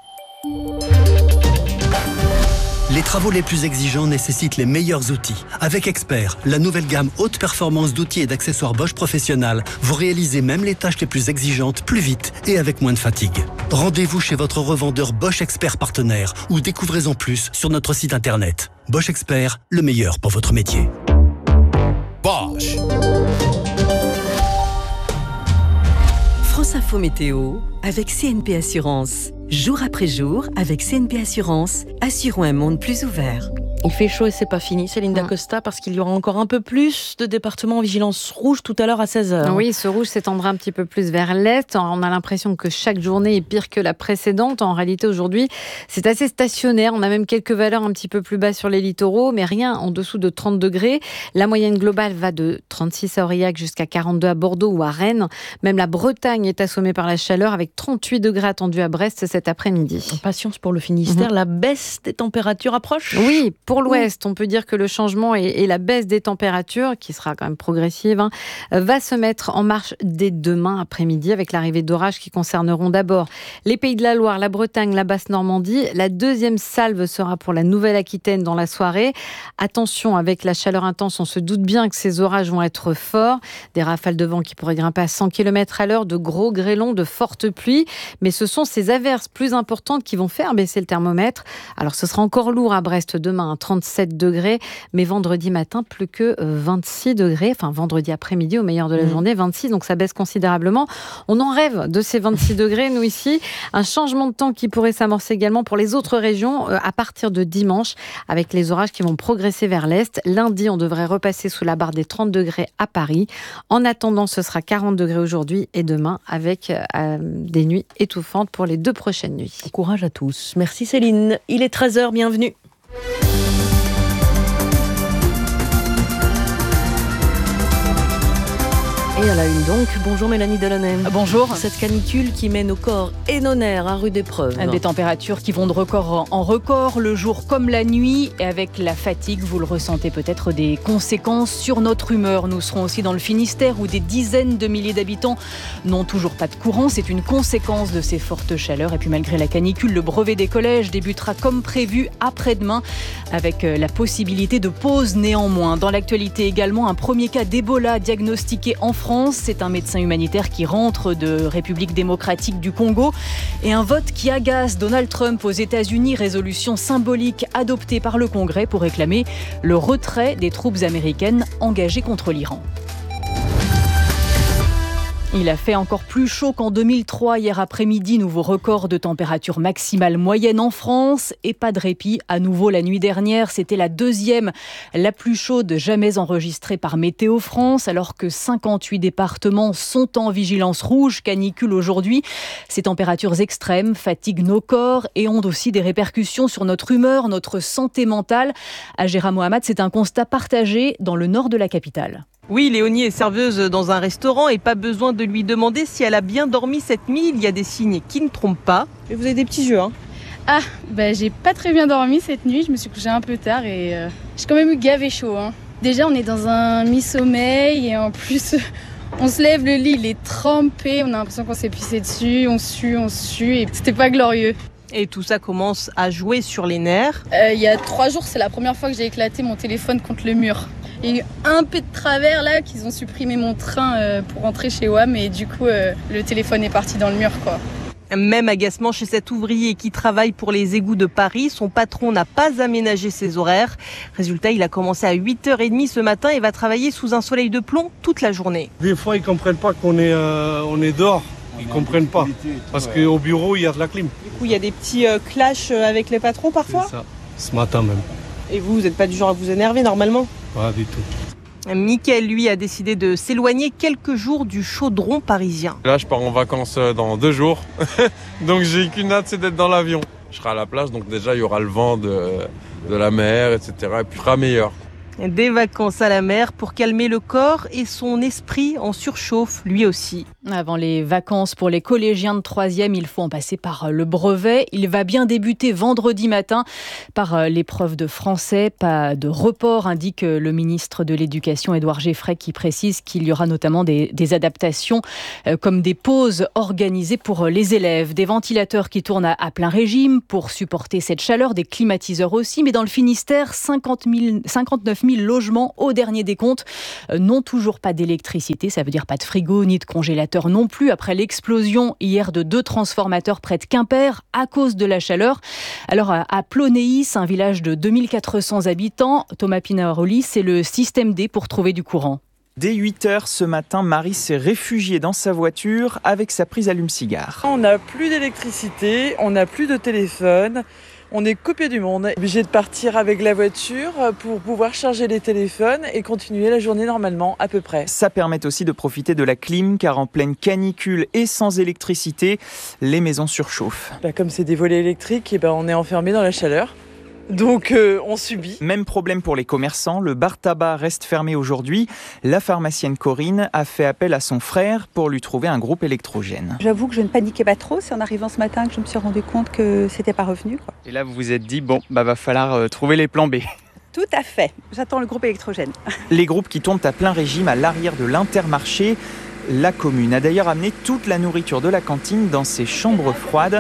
Les travaux les plus exigeants nécessitent les meilleurs outils. Avec Expert, la nouvelle gamme haute performance d'outils et d'accessoires Bosch Professionnel, vous réalisez même les tâches les plus exigeantes plus vite et avec moins de fatigue. Rendez-vous chez votre revendeur Bosch Expert partenaire ou découvrez-en plus sur notre site internet. Bosch Expert, le meilleur pour votre métier. Bosch. France Info Météo avec C N P Assurance. Jour après jour, avec C N P Assurance, assurons un monde plus ouvert. Il fait chaud et c'est pas fini, Céline Dacosta, parce qu'il y aura encore un peu plus de départements en vigilance rouge tout à l'heure à seize heures. Oui, ce rouge s'étendra un petit peu plus vers l'est. On a l'impression que chaque journée est pire que la précédente. En réalité, aujourd'hui, c'est assez stationnaire. On a même quelques valeurs un petit peu plus bas sur les littoraux, mais rien en dessous de trente degrés. La moyenne globale va de trente-six à Aurillac jusqu'à quarante-deux à Bordeaux ou à Rennes. Même la Bretagne est assommée par la chaleur avec trente-huit degrés attendus à Brest cet après-midi. Patience pour le Finistère, mmh. La baisse des températures approche. Oui, pour l'ouest, on peut dire que le changement et, et la baisse des températures, qui sera quand même progressive, hein, va se mettre en marche dès demain après-midi avec l'arrivée d'orages qui concerneront d'abord les Pays de la Loire, la Bretagne, la Basse-Normandie. La deuxième salve sera pour la Nouvelle-Aquitaine dans la soirée. Attention, avec la chaleur intense, on se doute bien que ces orages vont être forts. Des rafales de vent qui pourraient grimper à cent kilomètres à l'heure, de gros grêlons, de fortes pluies. Mais ce sont ces averses plus importantes qui vont faire baisser le thermomètre. Alors ce sera encore lourd à Brest demain, à trente-sept degrés, mais vendredi matin, plus que vingt-six degrés, enfin vendredi après-midi au meilleur de la mmh. journée, vingt-six, donc ça baisse considérablement. On en rêve de ces vingt-six degrés, nous ici. Un changement de temps qui pourrait s'amorcer également pour les autres régions euh, à partir de dimanche, avec les orages qui vont progresser vers l'est. Lundi, on devrait repasser sous la barre des trente degrés à Paris. En attendant, ce sera quarante degrés aujourd'hui et demain, avec euh, des nuits étouffantes pour les deux prochaines nuits. Courage à tous. Merci Céline. Il est treize heures, bienvenue. Et à la une donc, bonjour Mélanie Delaunay. Bonjour. Cette canicule qui met nos corps et nos nerfs à rude épreuve. Des températures qui vont de record en record, le jour comme la nuit, et avec la fatigue, vous le ressentez peut-être, des conséquences sur notre humeur. Nous serons aussi dans le Finistère où des dizaines de milliers d'habitants n'ont toujours pas de courant. C'est une conséquence de ces fortes chaleurs. Et puis malgré la canicule, le brevet des collèges débutera comme prévu après-demain avec la possibilité de pause néanmoins. Dans l'actualité également, un premier cas d'Ebola diagnostiqué en France. C'est un médecin humanitaire qui rentre de République démocratique du Congo. Et un vote qui agace Donald Trump aux États-Unis, résolution symbolique adoptée par le Congrès pour réclamer le retrait des troupes américaines engagées contre l'Iran. Il a fait encore plus chaud qu'en deux mille trois, hier après-midi, nouveau record de température maximale moyenne en France et pas de répit. À nouveau la nuit dernière, c'était la deuxième, la plus chaude jamais enregistrée par Météo France, alors que cinquante-huit départements sont en vigilance rouge, canicule aujourd'hui. Ces températures extrêmes fatiguent nos corps et ont aussi des répercussions sur notre humeur, notre santé mentale. À Gérard Mohamed, c'est un constat partagé dans le nord de la capitale. Oui, Léonie est serveuse dans un restaurant et pas besoin de lui demander si elle a bien dormi cette nuit. Il y a des signes qui ne trompent pas. Et vous avez des petits jeux, hein? Ah, bah j'ai pas très bien dormi cette nuit. Je me suis couchée un peu tard et euh, j'ai quand même eu gavé chaud, hein. Déjà, on est dans un mi-sommeil et en plus, on se lève, le lit il est trempé. On a l'impression qu'on s'est pissé dessus, on sue, on sue et c'était pas glorieux. Et tout ça commence à jouer sur les nerfs. Euh, il y a trois jours, c'est la première fois que j'ai éclaté mon téléphone contre le mur. Il y a eu un peu de travers là qu'ils ont supprimé mon train euh, pour rentrer chez W A M et du coup euh, le téléphone est parti dans le mur, quoi. Même agacement chez cet ouvrier qui travaille pour les égouts de Paris. Son patron n'a pas aménagé ses horaires. Résultat, il a commencé à huit heures trente ce matin et va travailler sous un soleil de plomb toute la journée. Des fois, ils ne comprennent pas qu'on est, euh, on est dehors. Ils ne comprennent pas. Parce qu'au bureau, il y a de la clim. Du coup, il y a des petits euh, clashs avec les patrons parfois? C'est ça, ce matin même. Et vous, vous n'êtes pas du genre à vous énerver normalement? Pas du tout. Mickaël, lui, a décidé de s'éloigner quelques jours du chaudron parisien. Là, je pars en vacances dans deux jours. Donc, j'ai qu'une hâte, c'est d'être dans l'avion. Je serai à la plage, donc déjà, il y aura le vent de, de la mer, et cetera. Et puis, il sera meilleur. Des vacances à la mer pour calmer le corps et son esprit en surchauffe, lui aussi. Avant les vacances pour les collégiens de troisième, il faut en passer par le brevet. Il va bien débuter vendredi matin par l'épreuve de français. Pas de report, indique le ministre de l'Éducation, Édouard Geffray, qui précise qu'il y aura notamment des, des adaptations comme des pauses organisées pour les élèves. Des ventilateurs qui tournent à, à plein régime pour supporter cette chaleur, des climatiseurs aussi. Mais dans le Finistère, cinquante mille, cinquante-neuf mille logements au dernier décompte n'ont toujours pas d'électricité. Ça veut dire pas de frigo ni de congélateur non plus. Après l'explosion hier de deux transformateurs près de Quimper à cause de la chaleur. Alors à Plonéis, un village de deux mille quatre cents habitants, Thomas Pinaroli, c'est le système D pour trouver du courant. Dès huit heures ce matin, Marie s'est réfugiée dans sa voiture avec sa prise allume-cigare. On n'a plus d'électricité, on n'a plus de téléphone. On est coupé du monde, obligé de partir avec la voiture pour pouvoir charger les téléphones et continuer la journée normalement à peu près. Ça permet aussi de profiter de la clim car en pleine canicule et sans électricité, les maisons surchauffent. Bah, comme c'est des volets électriques, et bah, on est enfermé dans la chaleur. Donc euh, on subit. Même problème pour les commerçants, le bar tabac reste fermé aujourd'hui. La pharmacienne Corinne a fait appel à son frère pour lui trouver un groupe électrogène. J'avoue que je ne paniquais pas trop, c'est en arrivant ce matin que je me suis rendu compte que c'était pas revenu, quoi. Et là vous vous êtes dit, bon, bah va falloir euh, trouver les plans B. Tout à fait, j'attends le groupe électrogène. Les groupes qui tournent à plein régime à l'arrière de l'Intermarché. La commune a d'ailleurs amené toute la nourriture de la cantine dans ses chambres froides.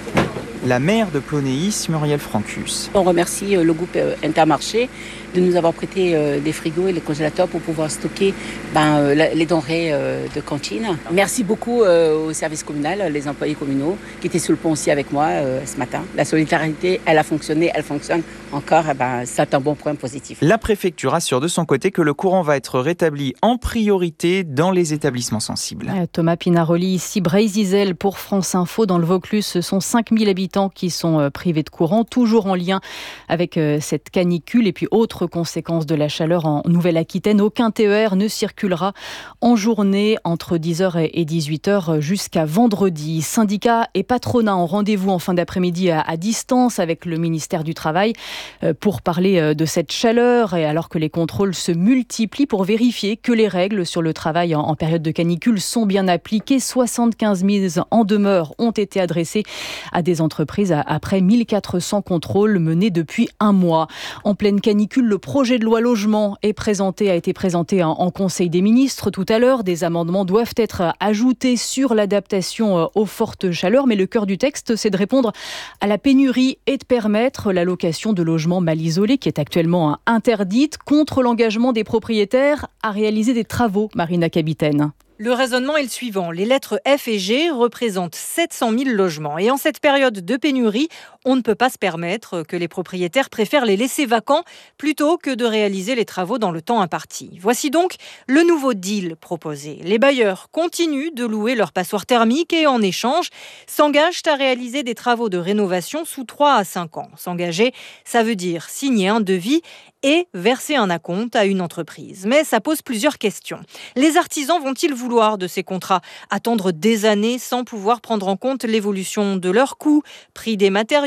La maire de Plonéis, Muriel Francus. On remercie le groupe Intermarché de nous avoir prêté des frigos et les congélateurs pour pouvoir stocker ben, les denrées de cantine. Merci beaucoup au service communal, les employés communaux qui étaient sous le pont aussi avec moi ce matin. La solidarité, elle a fonctionné, elle fonctionne encore. Ben, c'est un bon point positif. La préfecture assure de son côté que le courant va être rétabli en priorité dans les établissements sensibles. Thomas Pinaroli, ici Brézizel pour France Info. Dans le Vaucluse, ce sont cinq mille habitants qui sont privés de courant, toujours en lien avec cette canicule et puis autres conséquences de la chaleur en Nouvelle-Aquitaine. Aucun T E R ne circulera en journée entre dix heures et dix-huit heures jusqu'à vendredi. Syndicats et patronat ont rendez-vous en fin d'après-midi à, à distance avec le ministère du Travail pour parler de cette chaleur et alors que les contrôles se multiplient pour vérifier que les règles sur le travail en, en période de canicule sont bien appliquées. soixante-quinze mises en demeure ont été adressées à des entreprises après mille quatre cents contrôles menés depuis un mois. En pleine canicule, le projet de loi logement est présenté, a été présenté en, en Conseil des ministres tout à l'heure. Des amendements doivent être ajoutés sur l'adaptation aux fortes chaleurs, mais le cœur du texte, c'est de répondre à la pénurie et de permettre la location de logements mal isolés, qui est actuellement interdite, contre l'engagement des propriétaires à réaliser des travaux. Marina Capitaine. Le raisonnement est le suivant. Les lettres F et G représentent sept cent mille logements. Et en cette période de pénurie, on ne peut pas se permettre que les propriétaires préfèrent les laisser vacants plutôt que de réaliser les travaux dans le temps imparti. Voici donc le nouveau deal proposé. Les bailleurs continuent de louer leurs passoires thermiques et en échange s'engagent à réaliser des travaux de rénovation sous trois à cinq ans. S'engager, ça veut dire signer un devis et verser un acompte à une entreprise. Mais ça pose plusieurs questions. Les artisans vont-ils vouloir de ces contrats? Attendre des années sans pouvoir prendre en compte l'évolution de leurs coûts, prix des matériaux,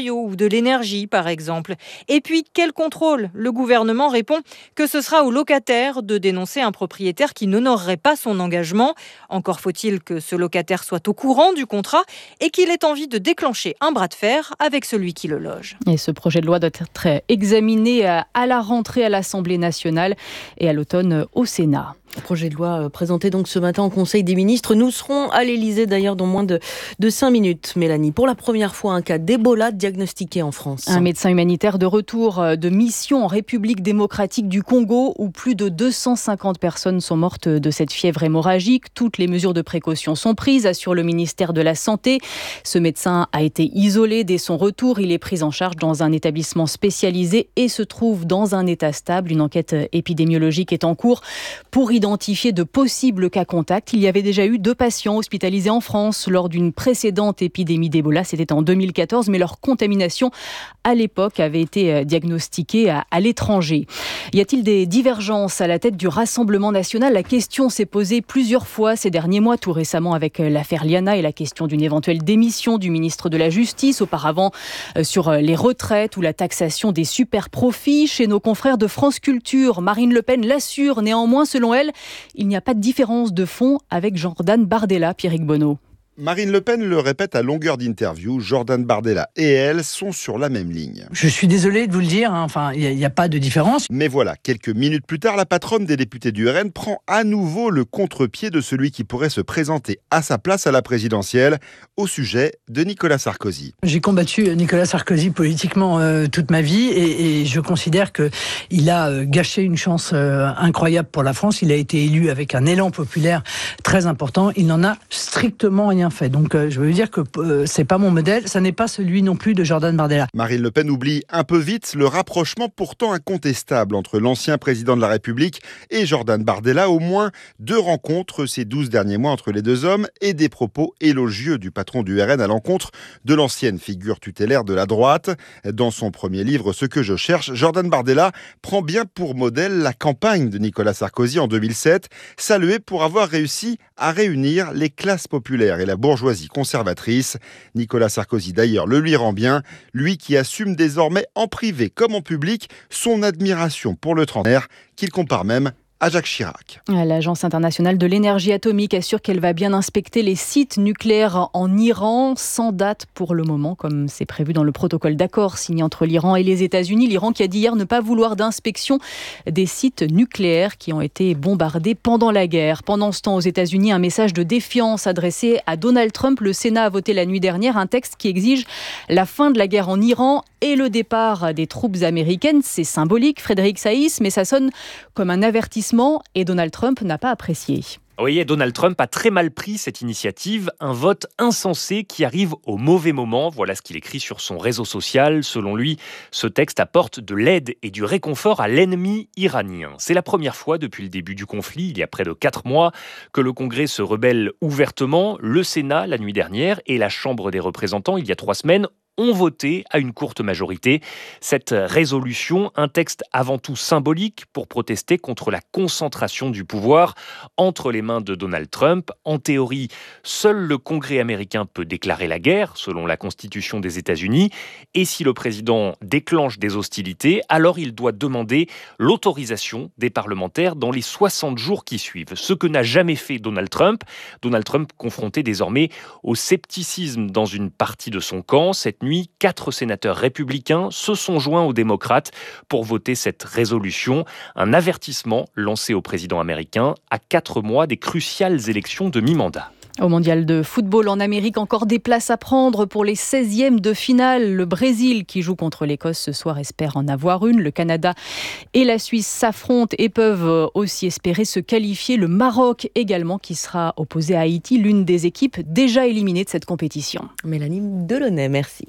matériaux ou de l'énergie, par exemple. Et puis, quel contrôle ? Le gouvernement répond que ce sera au locataire de dénoncer un propriétaire qui n'honorerait pas son engagement. Encore faut-il que ce locataire soit au courant du contrat et qu'il ait envie de déclencher un bras de fer avec celui qui le loge. Et ce projet de loi doit être examiné à la rentrée à l'Assemblée nationale et à l'automne au Sénat. Projet de loi présenté donc ce matin au Conseil des ministres. Nous serons à l'Elysée d'ailleurs dans moins de, de cinq minutes, Mélanie. Pour la première fois, un cas d'Ebola diagnostiqué en France. Un médecin humanitaire de retour de mission en République démocratique du Congo où plus de deux cent cinquante personnes sont mortes de cette fièvre hémorragique. Toutes les mesures de précaution sont prises, assure le ministère de la Santé. Ce médecin a été isolé dès son retour. Il est pris en charge dans un établissement spécialisé et se trouve dans un état stable. Une enquête épidémiologique est en cours pour identifier de possibles cas contacts. Il y avait déjà eu deux patients hospitalisés en France lors d'une précédente épidémie d'Ebola. C'était en deux mille quatorze, mais leur contamination à l'époque avait été diagnostiquée à, à l'étranger. Y a-t-il des divergences à la tête du Rassemblement national ? La question s'est posée plusieurs fois ces derniers mois, tout récemment avec l'affaire Liana et la question d'une éventuelle démission du ministre de la Justice, auparavant sur les retraites ou la taxation des super profits. Chez nos confrères de France Culture, Marine Le Pen l'assure néanmoins, selon elle, il n'y a pas de différence de fond avec Jordan Bardella, Pierrick Bonneau. Marine Le Pen le répète à longueur d'interview, Jordan Bardella et elle sont sur la même ligne. Je suis désolé de vous le dire, hein, enfin, il n'y a, a pas de différence. Mais voilà, quelques minutes plus tard, la patronne des députés du R N prend à nouveau le contre-pied de celui qui pourrait se présenter à sa place à la présidentielle, au sujet de Nicolas Sarkozy. J'ai combattu Nicolas Sarkozy politiquement euh, toute ma vie et, et je considère qu'il a euh, gâché une chance euh, incroyable pour la France. Il a été élu avec un élan populaire très important. Il n'en a strictement rien fait. Donc euh, je veux dire que euh, c'est pas mon modèle, ça n'est pas celui non plus de Jordan Bardella. Marine Le Pen oublie un peu vite le rapprochement pourtant incontestable entre l'ancien président de la République et Jordan Bardella. Au moins deux rencontres ces douze derniers mois entre les deux hommes et des propos élogieux du patron du R N à l'encontre de l'ancienne figure tutélaire de la droite. Dans son premier livre, Ce que je cherche, Jordan Bardella prend bien pour modèle la campagne de Nicolas Sarkozy en deux mille sept, salué pour avoir réussi à réunir les classes populaires et la bourgeoisie conservatrice. Nicolas Sarkozy d'ailleurs le lui rend bien, lui qui assume désormais en privé comme en public son admiration pour le trentenaire qu'il compare même à Jacques Chirac. L'Agence internationale de l'énergie atomique assure qu'elle va bien inspecter les sites nucléaires en Iran, sans date pour le moment, comme c'est prévu dans le protocole d'accord signé entre l'Iran et les États-Unis. L'Iran qui a dit hier ne pas vouloir d'inspection des sites nucléaires qui ont été bombardés pendant la guerre. Pendant ce temps, aux États-Unis, un message de défiance adressé à Donald Trump. Le Sénat a voté la nuit dernière un texte qui exige la fin de la guerre en Iran et le départ des troupes américaines. C'est symbolique, Frédéric Saïs, mais ça sonne comme un avertissement et Donald Trump n'a pas apprécié. Oui, Donald Trump a très mal pris cette initiative, un vote insensé qui arrive au mauvais moment. Voilà ce qu'il écrit sur son réseau social. Selon lui, ce texte apporte de l'aide et du réconfort à l'ennemi iranien. C'est la première fois depuis le début du conflit, il y a près de quatre mois, que le Congrès se rebelle ouvertement. Le Sénat, la nuit dernière, et la Chambre des représentants, il y a trois semaines, ont voté à une courte majorité cette résolution, un texte avant tout symbolique pour protester contre la concentration du pouvoir entre les mains de Donald Trump. En théorie, seul le Congrès américain peut déclarer la guerre, selon la Constitution des États-Unis, et si le président déclenche des hostilités, alors il doit demander l'autorisation des parlementaires dans les soixante jours qui suivent, ce que n'a jamais fait Donald Trump. Donald Trump confronté désormais au scepticisme dans une partie de son camp. Cette nuit, quatre sénateurs républicains se sont joints aux démocrates pour voter cette résolution. Un avertissement lancé au président américain à quatre mois des cruciales élections de mi-mandat. Au mondial de football en Amérique, encore des places à prendre pour les seizièmes de finale. Le Brésil, qui joue contre l'Écosse ce soir, espère en avoir une. Le Canada et la Suisse s'affrontent et peuvent aussi espérer se qualifier. Le Maroc également, qui sera opposé à Haïti, l'une des équipes déjà éliminées de cette compétition. Mélanie Delaunay, merci.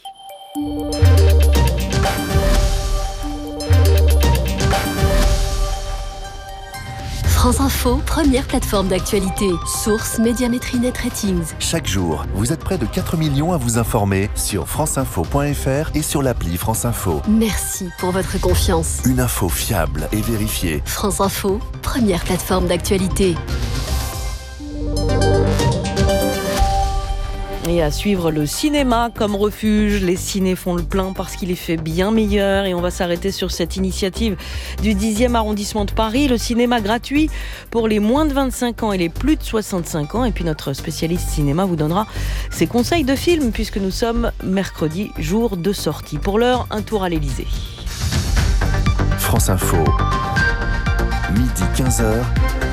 France Info, première plateforme d'actualité. Source Médiamétrie Net Ratings. Chaque jour, vous êtes près de quatre millions à vous informer sur franceinfo point f r et sur l'appli France Info. Merci pour votre confiance. Une info fiable et vérifiée. France Info, première plateforme d'actualité. Et à suivre le cinéma comme refuge. Les cinés font le plein parce qu'il est fait bien meilleur. Et on va s'arrêter sur cette initiative du dixième arrondissement de Paris. Le cinéma gratuit pour les moins de vingt-cinq ans et les plus de soixante-cinq ans. Et puis notre spécialiste cinéma vous donnera ses conseils de films puisque nous sommes mercredi, jour de sortie. Pour l'heure, un tour à l'Élysée. France Info, midi quinze heures,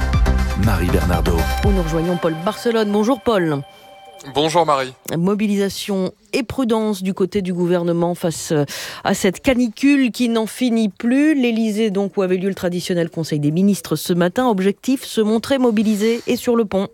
Marie Bernardo. Où nous rejoignons Paul Barcelone. Bonjour Paul. Bonjour Marie. Mobilisation et prudence du côté du gouvernement face à cette canicule qui n'en finit plus. L'Élysée, donc, où avait lieu le traditionnel Conseil des ministres ce matin. Objectif, se montrer mobilisé et sur le pont.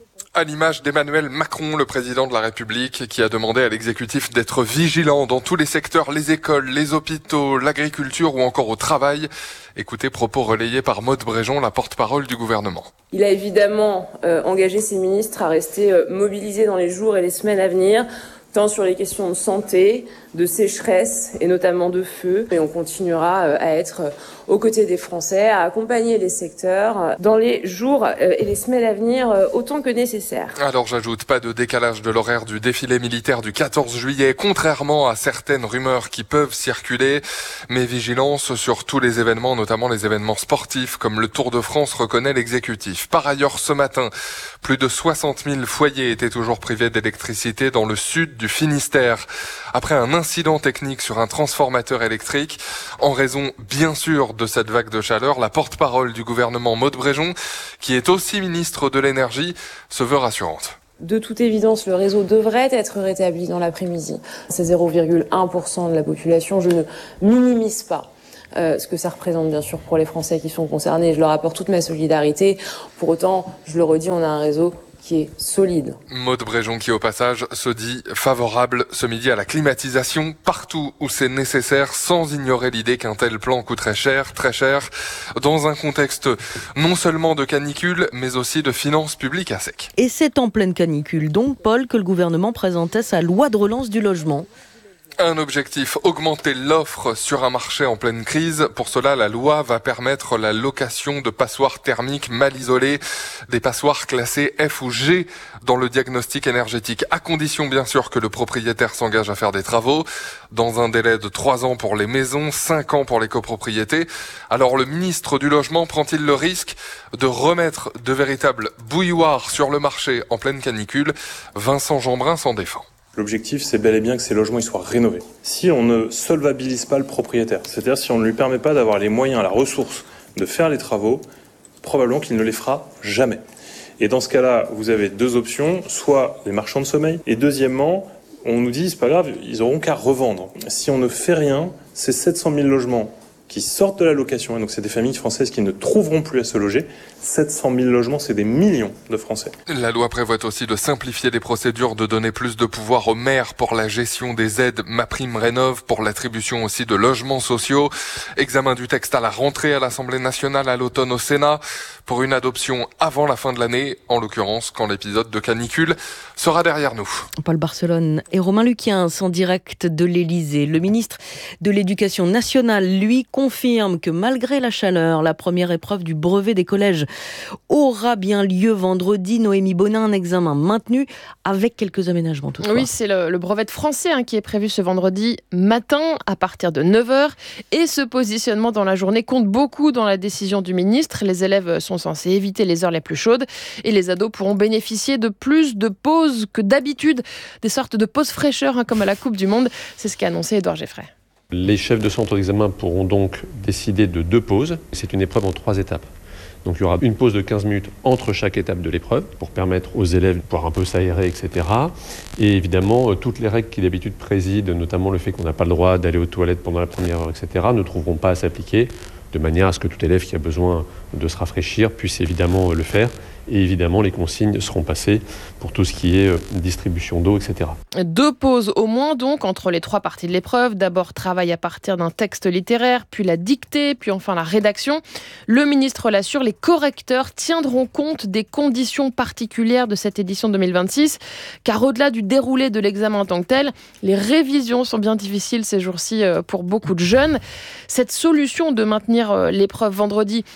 À l'image d'Emmanuel Macron, le président de la République, qui a demandé à l'exécutif d'être vigilant dans tous les secteurs, les écoles, les hôpitaux, l'agriculture ou encore au travail. Écoutez, propos relayés par Maude Bréjon, la porte-parole du gouvernement. Il a évidemment euh, engagé ses ministres à rester euh, mobilisés dans les jours et les semaines à venir, tant sur les questions de santé, de sécheresse et notamment de feu. Et on continuera à être aux côtés des Français, à accompagner les secteurs dans les jours et les semaines à venir autant que nécessaire. Alors j'ajoute, pas de décalage de l'horaire du défilé militaire du quatorze juillet, contrairement à certaines rumeurs qui peuvent circuler. Mais vigilance sur tous les événements, notamment les événements sportifs comme le Tour de France, reconnaît l'exécutif. Par ailleurs, ce matin, plus de soixante mille foyers étaient toujours privés d'électricité dans le sud du Finistère. Après un incident technique sur un transformateur électrique, en raison bien sûr de cette vague de chaleur, la porte-parole du gouvernement Maude Bréjon, qui est aussi ministre de l'énergie, se veut rassurante. De toute évidence, le réseau devrait être rétabli dans l'après-midi. C'est zéro virgule un pour cent de la population. Je ne minimise pas euh, ce que ça représente bien sûr pour les Français qui sont concernés. Je leur apporte toute ma solidarité. Pour autant, je le redis, on a un réseau qui est solide. Maude Bréjon qui au passage se dit favorable ce midi à la climatisation partout où c'est nécessaire, sans ignorer l'idée qu'un tel plan coûterait cher, très cher, dans un contexte non seulement de canicule mais aussi de finances publiques à sec. Et c'est en pleine canicule donc, Paul, que le gouvernement présentait sa loi de relance du logement. Un objectif, augmenter l'offre sur un marché en pleine crise. Pour cela, la loi va permettre la location de passoires thermiques mal isolées, des passoires classées F ou G dans le diagnostic énergétique, à condition bien sûr que le propriétaire s'engage à faire des travaux, dans un délai de trois ans pour les maisons, cinq ans pour les copropriétés. Alors le ministre du Logement prend-il le risque de remettre de véritables bouilloires sur le marché en pleine canicule? Vincent Jeanbrun s'en défend. L'objectif, c'est bel et bien que ces logements ils soient rénovés. Si on ne solvabilise pas le propriétaire, c'est-à-dire si on ne lui permet pas d'avoir les moyens, la ressource de faire les travaux, probablement qu'il ne les fera jamais. Et dans ce cas-là, vous avez deux options, soit les marchands de sommeil, et deuxièmement, on nous dit, c'est pas grave, ils auront qu'à revendre. Si on ne fait rien, c'est sept cent mille logements qui sortent de la location, et donc c'est des familles françaises qui ne trouveront plus à se loger. sept cent mille logements, c'est des millions de Français. La loi prévoit aussi de simplifier les procédures, de donner plus de pouvoir aux maires pour la gestion des aides MaPrimeRénov', pour l'attribution aussi de logements sociaux. Examen du texte à la rentrée à l'Assemblée nationale, à l'automne au Sénat, pour une adoption avant la fin de l'année, en l'occurrence quand l'épisode de canicule sera derrière nous. Paul Barcelone et Romain Luquiens en direct de l'Élysée. Le ministre de l'Éducation nationale, lui, confirme que malgré la chaleur, la première épreuve du brevet des collèges aura bien lieu vendredi. Noémie Bonin, un examen maintenu avec quelques aménagements toutefois. Oui, c'est le, le brevet de français hein, qui est prévu ce vendredi matin à partir de neuf heures. Et ce positionnement dans la journée compte beaucoup dans la décision du ministre. Les élèves sont censés éviter les heures les plus chaudes et les ados pourront bénéficier de plus de pauses que d'habitude, des sortes de pauses fraîcheur hein, comme à la Coupe du Monde. C'est ce qu'a annoncé Édouard Geffray. Les chefs de centre d'examen pourront donc décider de deux pauses. C'est une épreuve en trois étapes. Donc il y aura une pause de quinze minutes entre chaque étape de l'épreuve pour permettre aux élèves de pouvoir un peu s'aérer, et cetera. Et évidemment, toutes les règles qui d'habitude président, notamment le fait qu'on n'a pas le droit d'aller aux toilettes pendant la première heure, et cetera, ne trouveront pas à s'appliquer, de manière à ce que tout élève qui a besoin de se rafraîchir puisse évidemment le faire. Et évidemment, les consignes seront passées pour tout ce qui est distribution d'eau, et cetera. Deux pauses au moins donc entre les trois parties de l'épreuve. D'abord, travail à partir d'un texte littéraire, puis la dictée, puis enfin la rédaction. Le ministre l'assure, les correcteurs tiendront compte des conditions particulières de cette édition deux mille vingt-six, car au-delà du déroulé de l'examen en tant que tel, les révisions sont bien difficiles ces jours-ci pour beaucoup de jeunes. Cette solution de maintenir l'épreuve vendredi est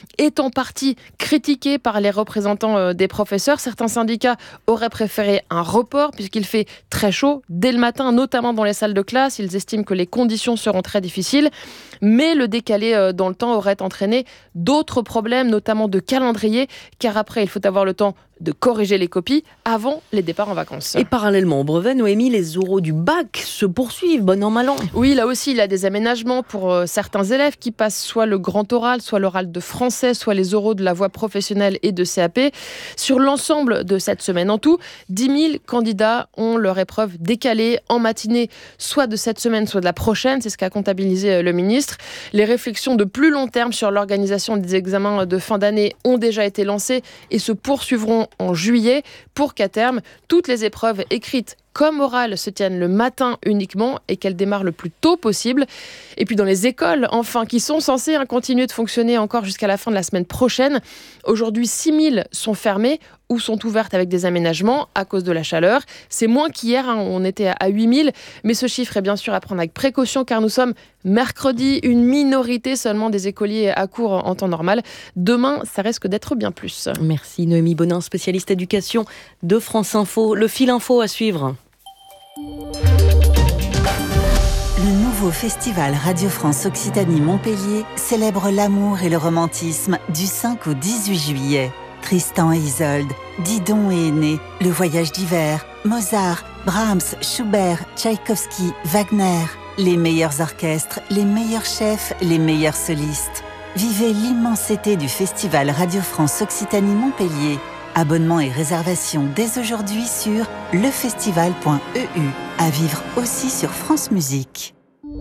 en partie critiqué par les représentants des professeurs. Certains syndicats auraient préféré un report puisqu'il fait très chaud dès le matin, notamment dans les salles de classe. Ils estiment que les conditions seront très difficiles. Mais le décalé dans le temps aurait entraîné d'autres problèmes, notamment de calendrier, car après, il faut avoir le temps de corriger les copies avant les départs en vacances. Et parallèlement au brevet, Noémie, les oraux du bac se poursuivent, bon an, mal an. Oui, là aussi, il y a des aménagements pour euh, certains élèves qui passent soit le grand oral, soit l'oral de français, soit les oraux de la voie professionnelle et de C A P. Sur l'ensemble de cette semaine en tout, dix mille candidats ont leur épreuve décalée en matinée, soit de cette semaine, soit de la prochaine. C'est ce qu'a comptabilisé le ministre. Les réflexions de plus long terme sur l'organisation des examens de fin d'année ont déjà été lancées et se poursuivront en juillet pour qu'à terme, toutes les épreuves écrites comme orales se tiennent le matin uniquement et qu'elles démarrent le plus tôt possible. Et puis dans les écoles, enfin, qui sont censées hein, continuer de fonctionner encore jusqu'à la fin de la semaine prochaine. Aujourd'hui, six mille sont fermées ou sont ouvertes avec des aménagements à cause de la chaleur. C'est moins qu'hier, hein, on était à huit mille, mais ce chiffre est bien sûr à prendre avec précaution car nous sommes mercredi, une minorité seulement des écoliers à cours en temps normal. Demain, ça risque d'être bien plus. Merci Noémie Bonin, spécialiste éducation de France Info. Le fil info à suivre. Le nouveau festival Radio France Occitanie Montpellier célèbre l'amour et le romantisme du cinq au dix-huit juillet. Tristan et Isolde, Didon et Aîné, Le Voyage d'hiver, Mozart, Brahms, Schubert, Tchaïkovski, Wagner. Les meilleurs orchestres, les meilleurs chefs, les meilleurs solistes. Vivez l'immensité du festival Radio France Occitanie Montpellier. Abonnement et réservation dès aujourd'hui sur lefestival point e u. À vivre aussi sur France Musique.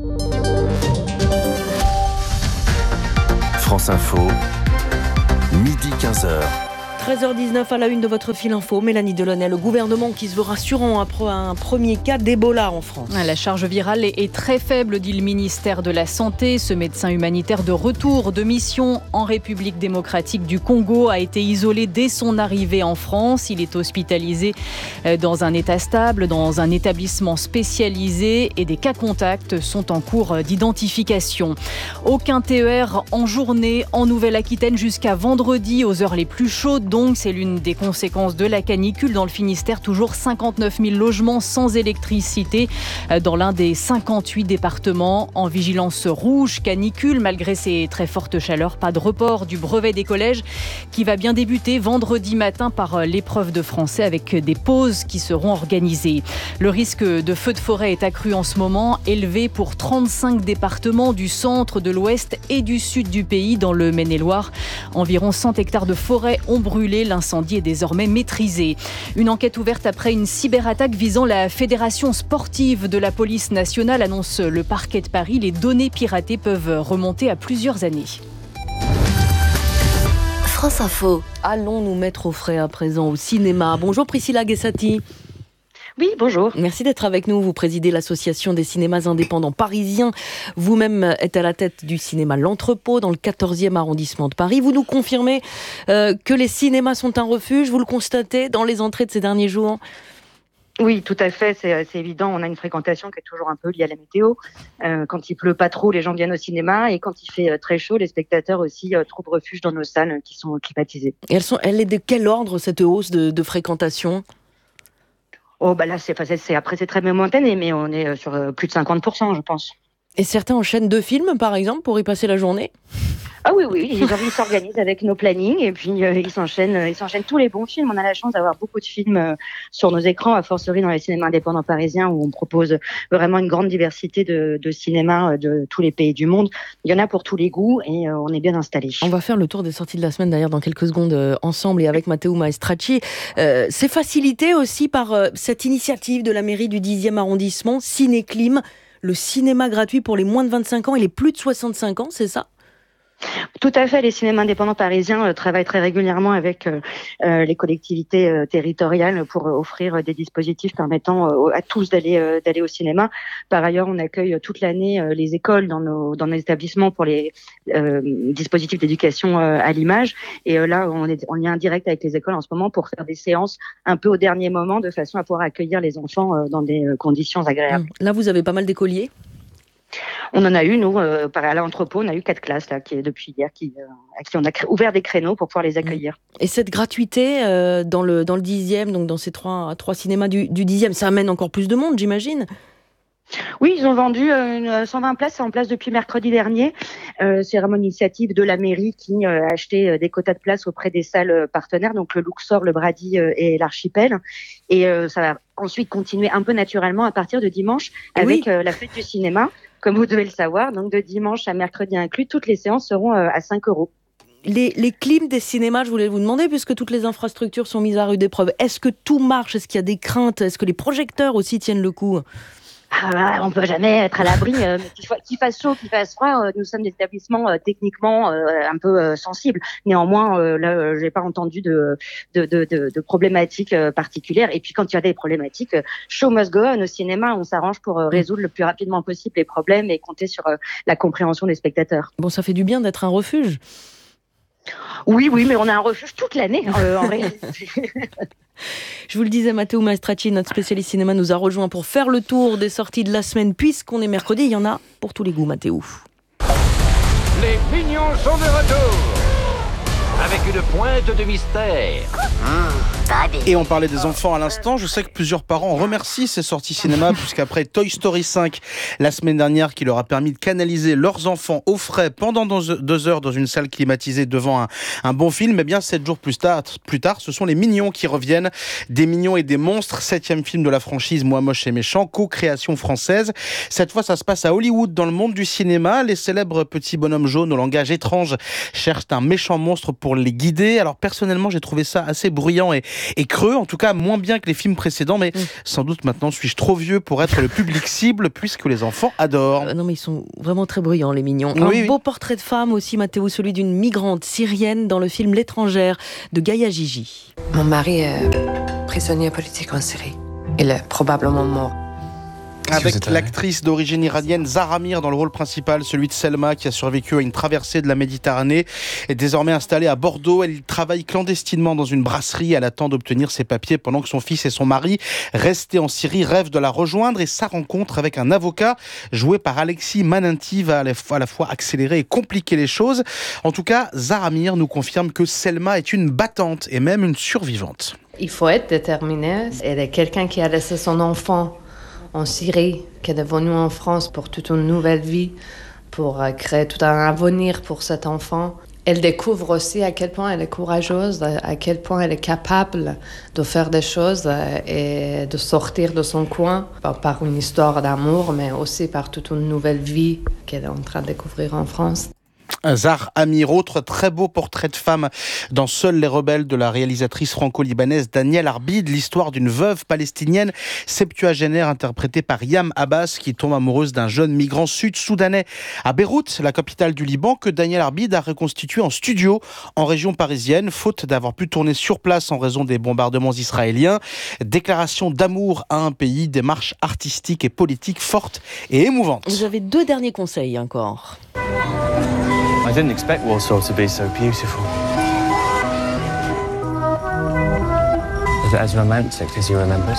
France Info, midi quinze heures. treize heures dix-neuf à la une de votre fil info, Mélanie Delaunay, le gouvernement qui se veut rassurant après un premier cas d'Ebola en France. La charge virale est très faible, dit le ministère de la Santé. Ce médecin humanitaire de retour de mission en République démocratique du Congo a été isolé dès son arrivée en France. Il est hospitalisé dans un état stable, dans un établissement spécialisé et des cas contacts sont en cours d'identification. Aucun T E R en journée en Nouvelle-Aquitaine jusqu'à vendredi aux heures les plus chaudes. Donc, c'est l'une des conséquences de la canicule. Dans le Finistère, toujours cinquante-neuf mille logements sans électricité dans l'un des cinquante-huit départements en vigilance rouge canicule. Malgré ces très fortes chaleurs, pas de report du brevet des collèges qui va bien débuter vendredi matin par l'épreuve de français avec des pauses qui seront organisées. Le risque de feu de forêt est accru en ce moment, élevé pour trente-cinq départements du centre, de l'ouest et du sud du pays. Dans le Maine-et-Loire, environ cent hectares de forêt ont brûlé. L'incendie est désormais maîtrisé. Une enquête ouverte après une cyberattaque visant la Fédération sportive de la police nationale, annonce le parquet de Paris. Les données piratées peuvent remonter à plusieurs années. France Info. Allons nous mettre au frais à présent au cinéma. Bonjour Priscilla Guessati. Oui, bonjour. Merci d'être avec nous. Vous présidez l'association des cinémas indépendants parisiens. Vous-même êtes à la tête du cinéma L'Entrepôt dans le quatorzième arrondissement de Paris. Vous nous confirmez euh, que les cinémas sont un refuge. Vous le constatez dans les entrées de ces derniers jours ? Oui, tout à fait, c'est, c'est évident. On a une fréquentation qui est toujours un peu liée à la météo. Euh, quand il pleut pas trop, les gens viennent au cinéma, et quand il fait euh, très chaud, les spectateurs aussi euh, trouvent refuge dans nos salles euh, qui sont climatisées. Et elles sont, elle est de quel ordre cette hausse de, de fréquentation ? Oh bah là, c'est, c'est, c'est après c'est très momentané, mais on est sur euh, plus de cinquante pour cent, je pense. Et certains enchaînent deux films, par exemple, pour y passer la journée ? Ah oui, oui, ils, ils s'organisent avec nos plannings et puis euh, ils s'enchaînent, euh, ils s'enchaînent tous les bons films. On a la chance d'avoir beaucoup de films euh, sur nos écrans, à fortiori dans les cinémas indépendants parisiens où on propose vraiment une grande diversité de, de cinémas euh, de tous les pays du monde. Il y en a pour tous les goûts et euh, on est bien installés. On va faire le tour des sorties de la semaine d'ailleurs dans quelques secondes euh, ensemble et avec Matteo Maestracci. Euh, c'est facilité aussi par euh, cette initiative de la mairie du dixième arrondissement, Cinéclim, le cinéma gratuit pour les moins de vingt-cinq ans et les plus de soixante-cinq ans, c'est ça ? Tout à fait, les cinémas indépendants parisiens euh, travaillent très régulièrement avec euh, euh, les collectivités euh, territoriales pour euh, offrir euh, des dispositifs permettant euh, à tous d'aller euh, d'aller au cinéma. Par ailleurs, on accueille euh, toute l'année euh, les écoles dans nos dans nos établissements pour les euh, dispositifs d'éducation euh, à l'image. Et euh, là, on est en lien direct avec les écoles en ce moment pour faire des séances un peu au dernier moment de façon à pouvoir accueillir les enfants euh, dans des euh, conditions agréables. Là, vous avez pas mal d'écoliers ? On en a eu, nous, euh, à l'entrepôt, on a eu quatre classes là, qui, depuis hier, qui, euh, à qui on a cré- ouvert des créneaux pour pouvoir les accueillir. Et cette gratuité euh, dans le dans le dixième, donc dans ces trois trois cinémas du, du dixième, ça amène encore plus de monde, j'imagine. Oui, ils ont vendu euh, une, cent vingt places, c'est en place depuis mercredi dernier. Euh, c'est vraiment une initiative de la mairie qui euh, a acheté euh, des quotas de places auprès des salles euh, partenaires, donc le Luxor, le Brady euh, et l'Archipel. Et euh, ça va ensuite continuer un peu naturellement à partir de dimanche avec oui. euh, la fête du cinéma. Comme vous devez le savoir, donc de dimanche à mercredi inclus, toutes les séances seront euh, à cinq euros. Les, les clims des cinémas, je voulais vous demander, puisque toutes les infrastructures sont mises à rude épreuve, est-ce que tout marche? Est-ce qu'il y a des craintes? Est-ce que les projecteurs aussi tiennent le coup? Ah, on ne peut jamais être à l'abri, euh, mais qu'il, qu'il fasse chaud, qu'il fasse froid. Euh, nous sommes des établissements euh, techniquement euh, un peu euh, sensibles. Néanmoins, euh, là, euh, j'ai pas entendu de, de, de, de, de problématiques euh, particulières. Et puis, quand il y a des problématiques, euh, show must go on au cinéma. On s'arrange pour euh, résoudre le plus rapidement possible les problèmes et compter sur euh, la compréhension des spectateurs. Bon, ça fait du bien d'être un refuge. Oui, oui, mais on a un refuge toute l'année, euh, en réalité. Je vous le disais, Matteo Maestracci, notre spécialiste cinéma, nous a rejoint pour faire le tour des sorties de la semaine. Puisqu'on est mercredi, il y en a pour tous les goûts, Matteo. Les Mignons sont de retour avec une pointe de mystère. Et on parlait des enfants à l'instant. Je sais que plusieurs parents remercient ces sorties cinéma puisqu'après Toy Story cinq, la semaine dernière, qui leur a permis de canaliser leurs enfants au frais pendant deux heures dans une salle climatisée devant un, un bon film, eh bien sept jours plus tard, plus tard, ce sont les Mignons qui reviennent. Des Mignons et des monstres, septième film de la franchise Moi moche et méchant, co-création française. Cette fois, ça se passe à Hollywood, dans le monde du cinéma. Les célèbres petits bonhommes jaunes au langage étrange cherchent un méchant monstre pour les guider. Alors personnellement, j'ai trouvé ça assez bruyant et, et creux, en tout cas moins bien que les films précédents, mais mmh. sans doute maintenant suis-je trop vieux pour être le public cible puisque les enfants adorent. Euh, non mais ils sont vraiment très bruyants, les Mignons. Oui, un oui. beau portrait de femme aussi, Matteo, celui d'une migrante syrienne dans le film L'étrangère de Gaïa Gigi. Mon mari est prisonnier politique en Syrie. Il est probablement mort. Avec l'actrice d'origine iranienne Zahra Mir dans le rôle principal, celui de Selma qui a survécu à une traversée de la Méditerranée, est désormais installée à Bordeaux. Elle travaille clandestinement dans une brasserie. Elle attend d'obtenir ses papiers pendant que son fils et son mari, restés en Syrie, rêvent de la rejoindre. Et sa rencontre avec un avocat joué par Alexis Mananti va à la fois accélérer et compliquer les choses. En tout cas, Zahra Mir nous confirme que Selma est une battante et même une survivante. Il faut être déterminé. Elle est quelqu'un qui a laissé son enfant en Syrie, qui est devenu en France pour toute une nouvelle vie, pour créer tout un avenir pour cet enfant. Elle découvre aussi à quel point elle est courageuse, à quel point elle est capable de faire des choses et de sortir de son coin par une histoire d'amour, mais aussi par toute une nouvelle vie qu'elle est en train de découvrir en France. Zahra Mir, autre très beau portrait de femme dans Seuls les rebelles de la réalisatrice franco-libanaise Danielle Arbid, l'histoire d'une veuve palestinienne septuagénaire interprétée par Yam Abbas qui tombe amoureuse d'un jeune migrant sud-soudanais à Beyrouth, la capitale du Liban, que Danielle Arbid a reconstitué en studio en région parisienne, faute d'avoir pu tourner sur place en raison des bombardements israéliens. Déclaration d'amour à un pays, démarche artistique et politique forte et émouvante. Vous avez deux derniers conseils encore. I didn't expect Warsaw to be so beautiful. Is it as romantic as you remembered?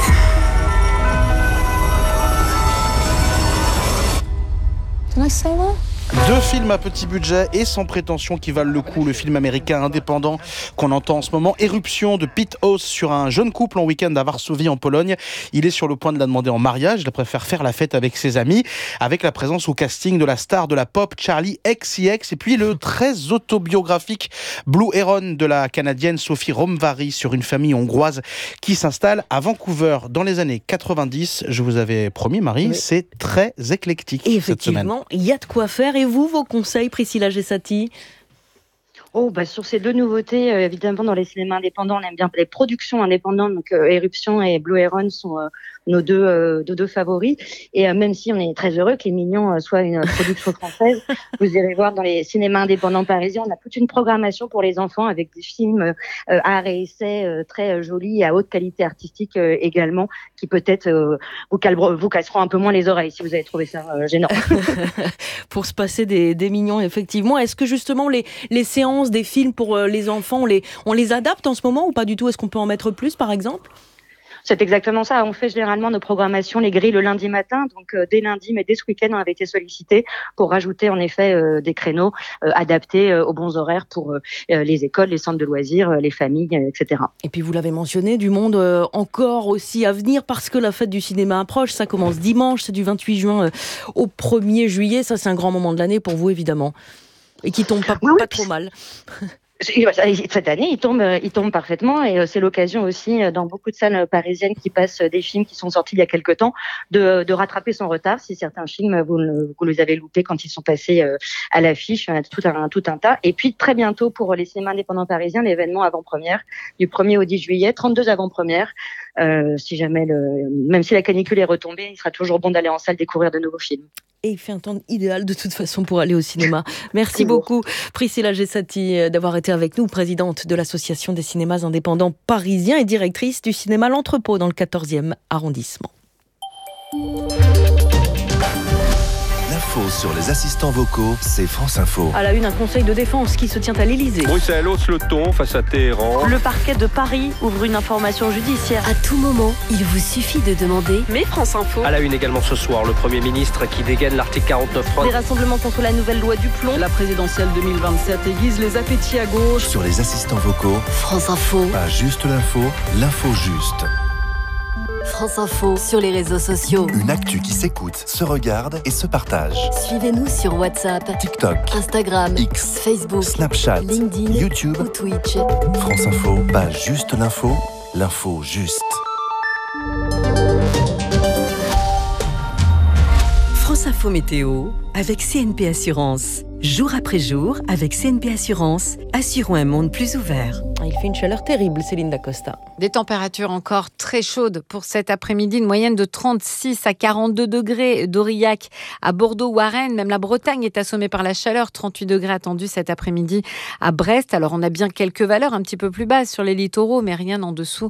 Can I say that? Deux films à petit budget et sans prétention qui valent le coup. Le film américain indépendant qu'on entend en ce moment, Éruption de Pete House, sur un jeune couple en week-end à Varsovie en Pologne. Il est sur le point de la demander en mariage. Il préfère faire la fête avec ses amis, avec la présence au casting de la star de la pop Charlie X C X et puis le très autobiographique Blue Heron de la Canadienne Sophie Romvary sur une famille hongroise qui s'installe à Vancouver dans les années quatre-vingt-dix. Je vous avais promis, Marie, oui. C'est très éclectique et cette semaine. Effectivement, il y a de quoi faire. Et vous, vos conseils, Priscilla Gessati? Oh, bah, sur ces deux nouveautés, euh, évidemment, dans les cinémas indépendants, on aime bien les productions indépendantes. Donc, euh, Éruption et Blue Heron sont euh, nos deux, euh, deux, deux favoris. Et euh, même si on est très heureux que Les Mignons euh, soit une production française, vous irez voir dans les cinémas indépendants parisiens, on a toute une programmation pour les enfants avec des films euh, art et essai euh, très euh, jolis et à haute qualité artistique euh, également, qui peut-être euh, vous, calbre, vous casseront un peu moins les oreilles si vous avez trouvé ça euh, gênant. Pour se passer des, des Mignons, effectivement. Est-ce que justement les, les séances des films pour les enfants, on les, on les adapte en ce moment ou pas du tout? Est-ce qu'on peut en mettre plus, par exemple? C'est exactement ça. On fait généralement nos programmations, les grilles le lundi matin. Donc, euh, dès lundi, mais dès ce week-end, on avait été sollicités pour rajouter en effet euh, des créneaux euh, adaptés euh, aux bons horaires pour euh, les écoles, les centres de loisirs, euh, les familles, euh, et cetera. Et puis, vous l'avez mentionné, du monde euh, encore aussi à venir parce que la fête du cinéma approche. Ça commence dimanche, c'est du vingt-huit juin euh, au premier juillet. Ça, c'est un grand moment de l'année pour vous, évidemment. Et qui tombe pas, oui, pas oui. trop mal. Cette année, il tombe, il tombe parfaitement et c'est l'occasion aussi dans beaucoup de salles parisiennes qui passent des films qui sont sortis il y a quelque temps de, de rattraper son retard. Si certains films, vous, vous les avez loupés quand ils sont passés à l'affiche, tout un, tout un tas. Et puis très bientôt pour les cinémas indépendants parisiens, l'événement avant-première du premier au dix juillet, trente-deux avant-premières. Euh, si jamais le, même si la canicule est retombée, il sera toujours bon d'aller en salle découvrir de nouveaux films. Et il fait un temps idéal de toute façon pour aller au cinéma. Merci beaucoup Priscilla Gessati d'avoir été avec nous, présidente de l'Association des cinémas indépendants parisiens et directrice du cinéma L'Entrepôt dans le quatorzième arrondissement. L'info sur les assistants vocaux, c'est France Info. À la une, un conseil de défense qui se tient à l'Elysée. Bruxelles hausse le ton face à Téhéran. Le parquet de Paris ouvre une information judiciaire. À tout moment, il vous suffit de demander. Mais France Info. À la une également ce soir, le Premier ministre qui dégaine l'article quarante-neuf trois. Des rassemblements contre la nouvelle loi du plomb. La présidentielle deux mille vingt-sept aiguise les appétits à gauche. Sur les assistants vocaux, France Info. Pas juste l'info, l'info juste. France Info sur les réseaux sociaux. Une actu qui s'écoute, se regarde et se partage. Suivez-nous sur WhatsApp, TikTok, Instagram, X, Facebook, Snapchat, LinkedIn, YouTube ou Twitch. France Info, pas juste l'info, l'info juste. France Info Météo avec C N P Assurance. Jour après jour, avec C N P Assurance, assurons un monde plus ouvert. Il fait une chaleur terrible, Céline Dacosta. Des températures encore très chaudes pour cet après-midi, une moyenne de trente-six à quarante-deux degrés d'Aurillac à Bordeaux ou à Rennes. Même la Bretagne est assommée par la chaleur, trente-huit degrés attendus cet après-midi à Brest. Alors on a bien quelques valeurs un petit peu plus basses sur les littoraux, mais rien en dessous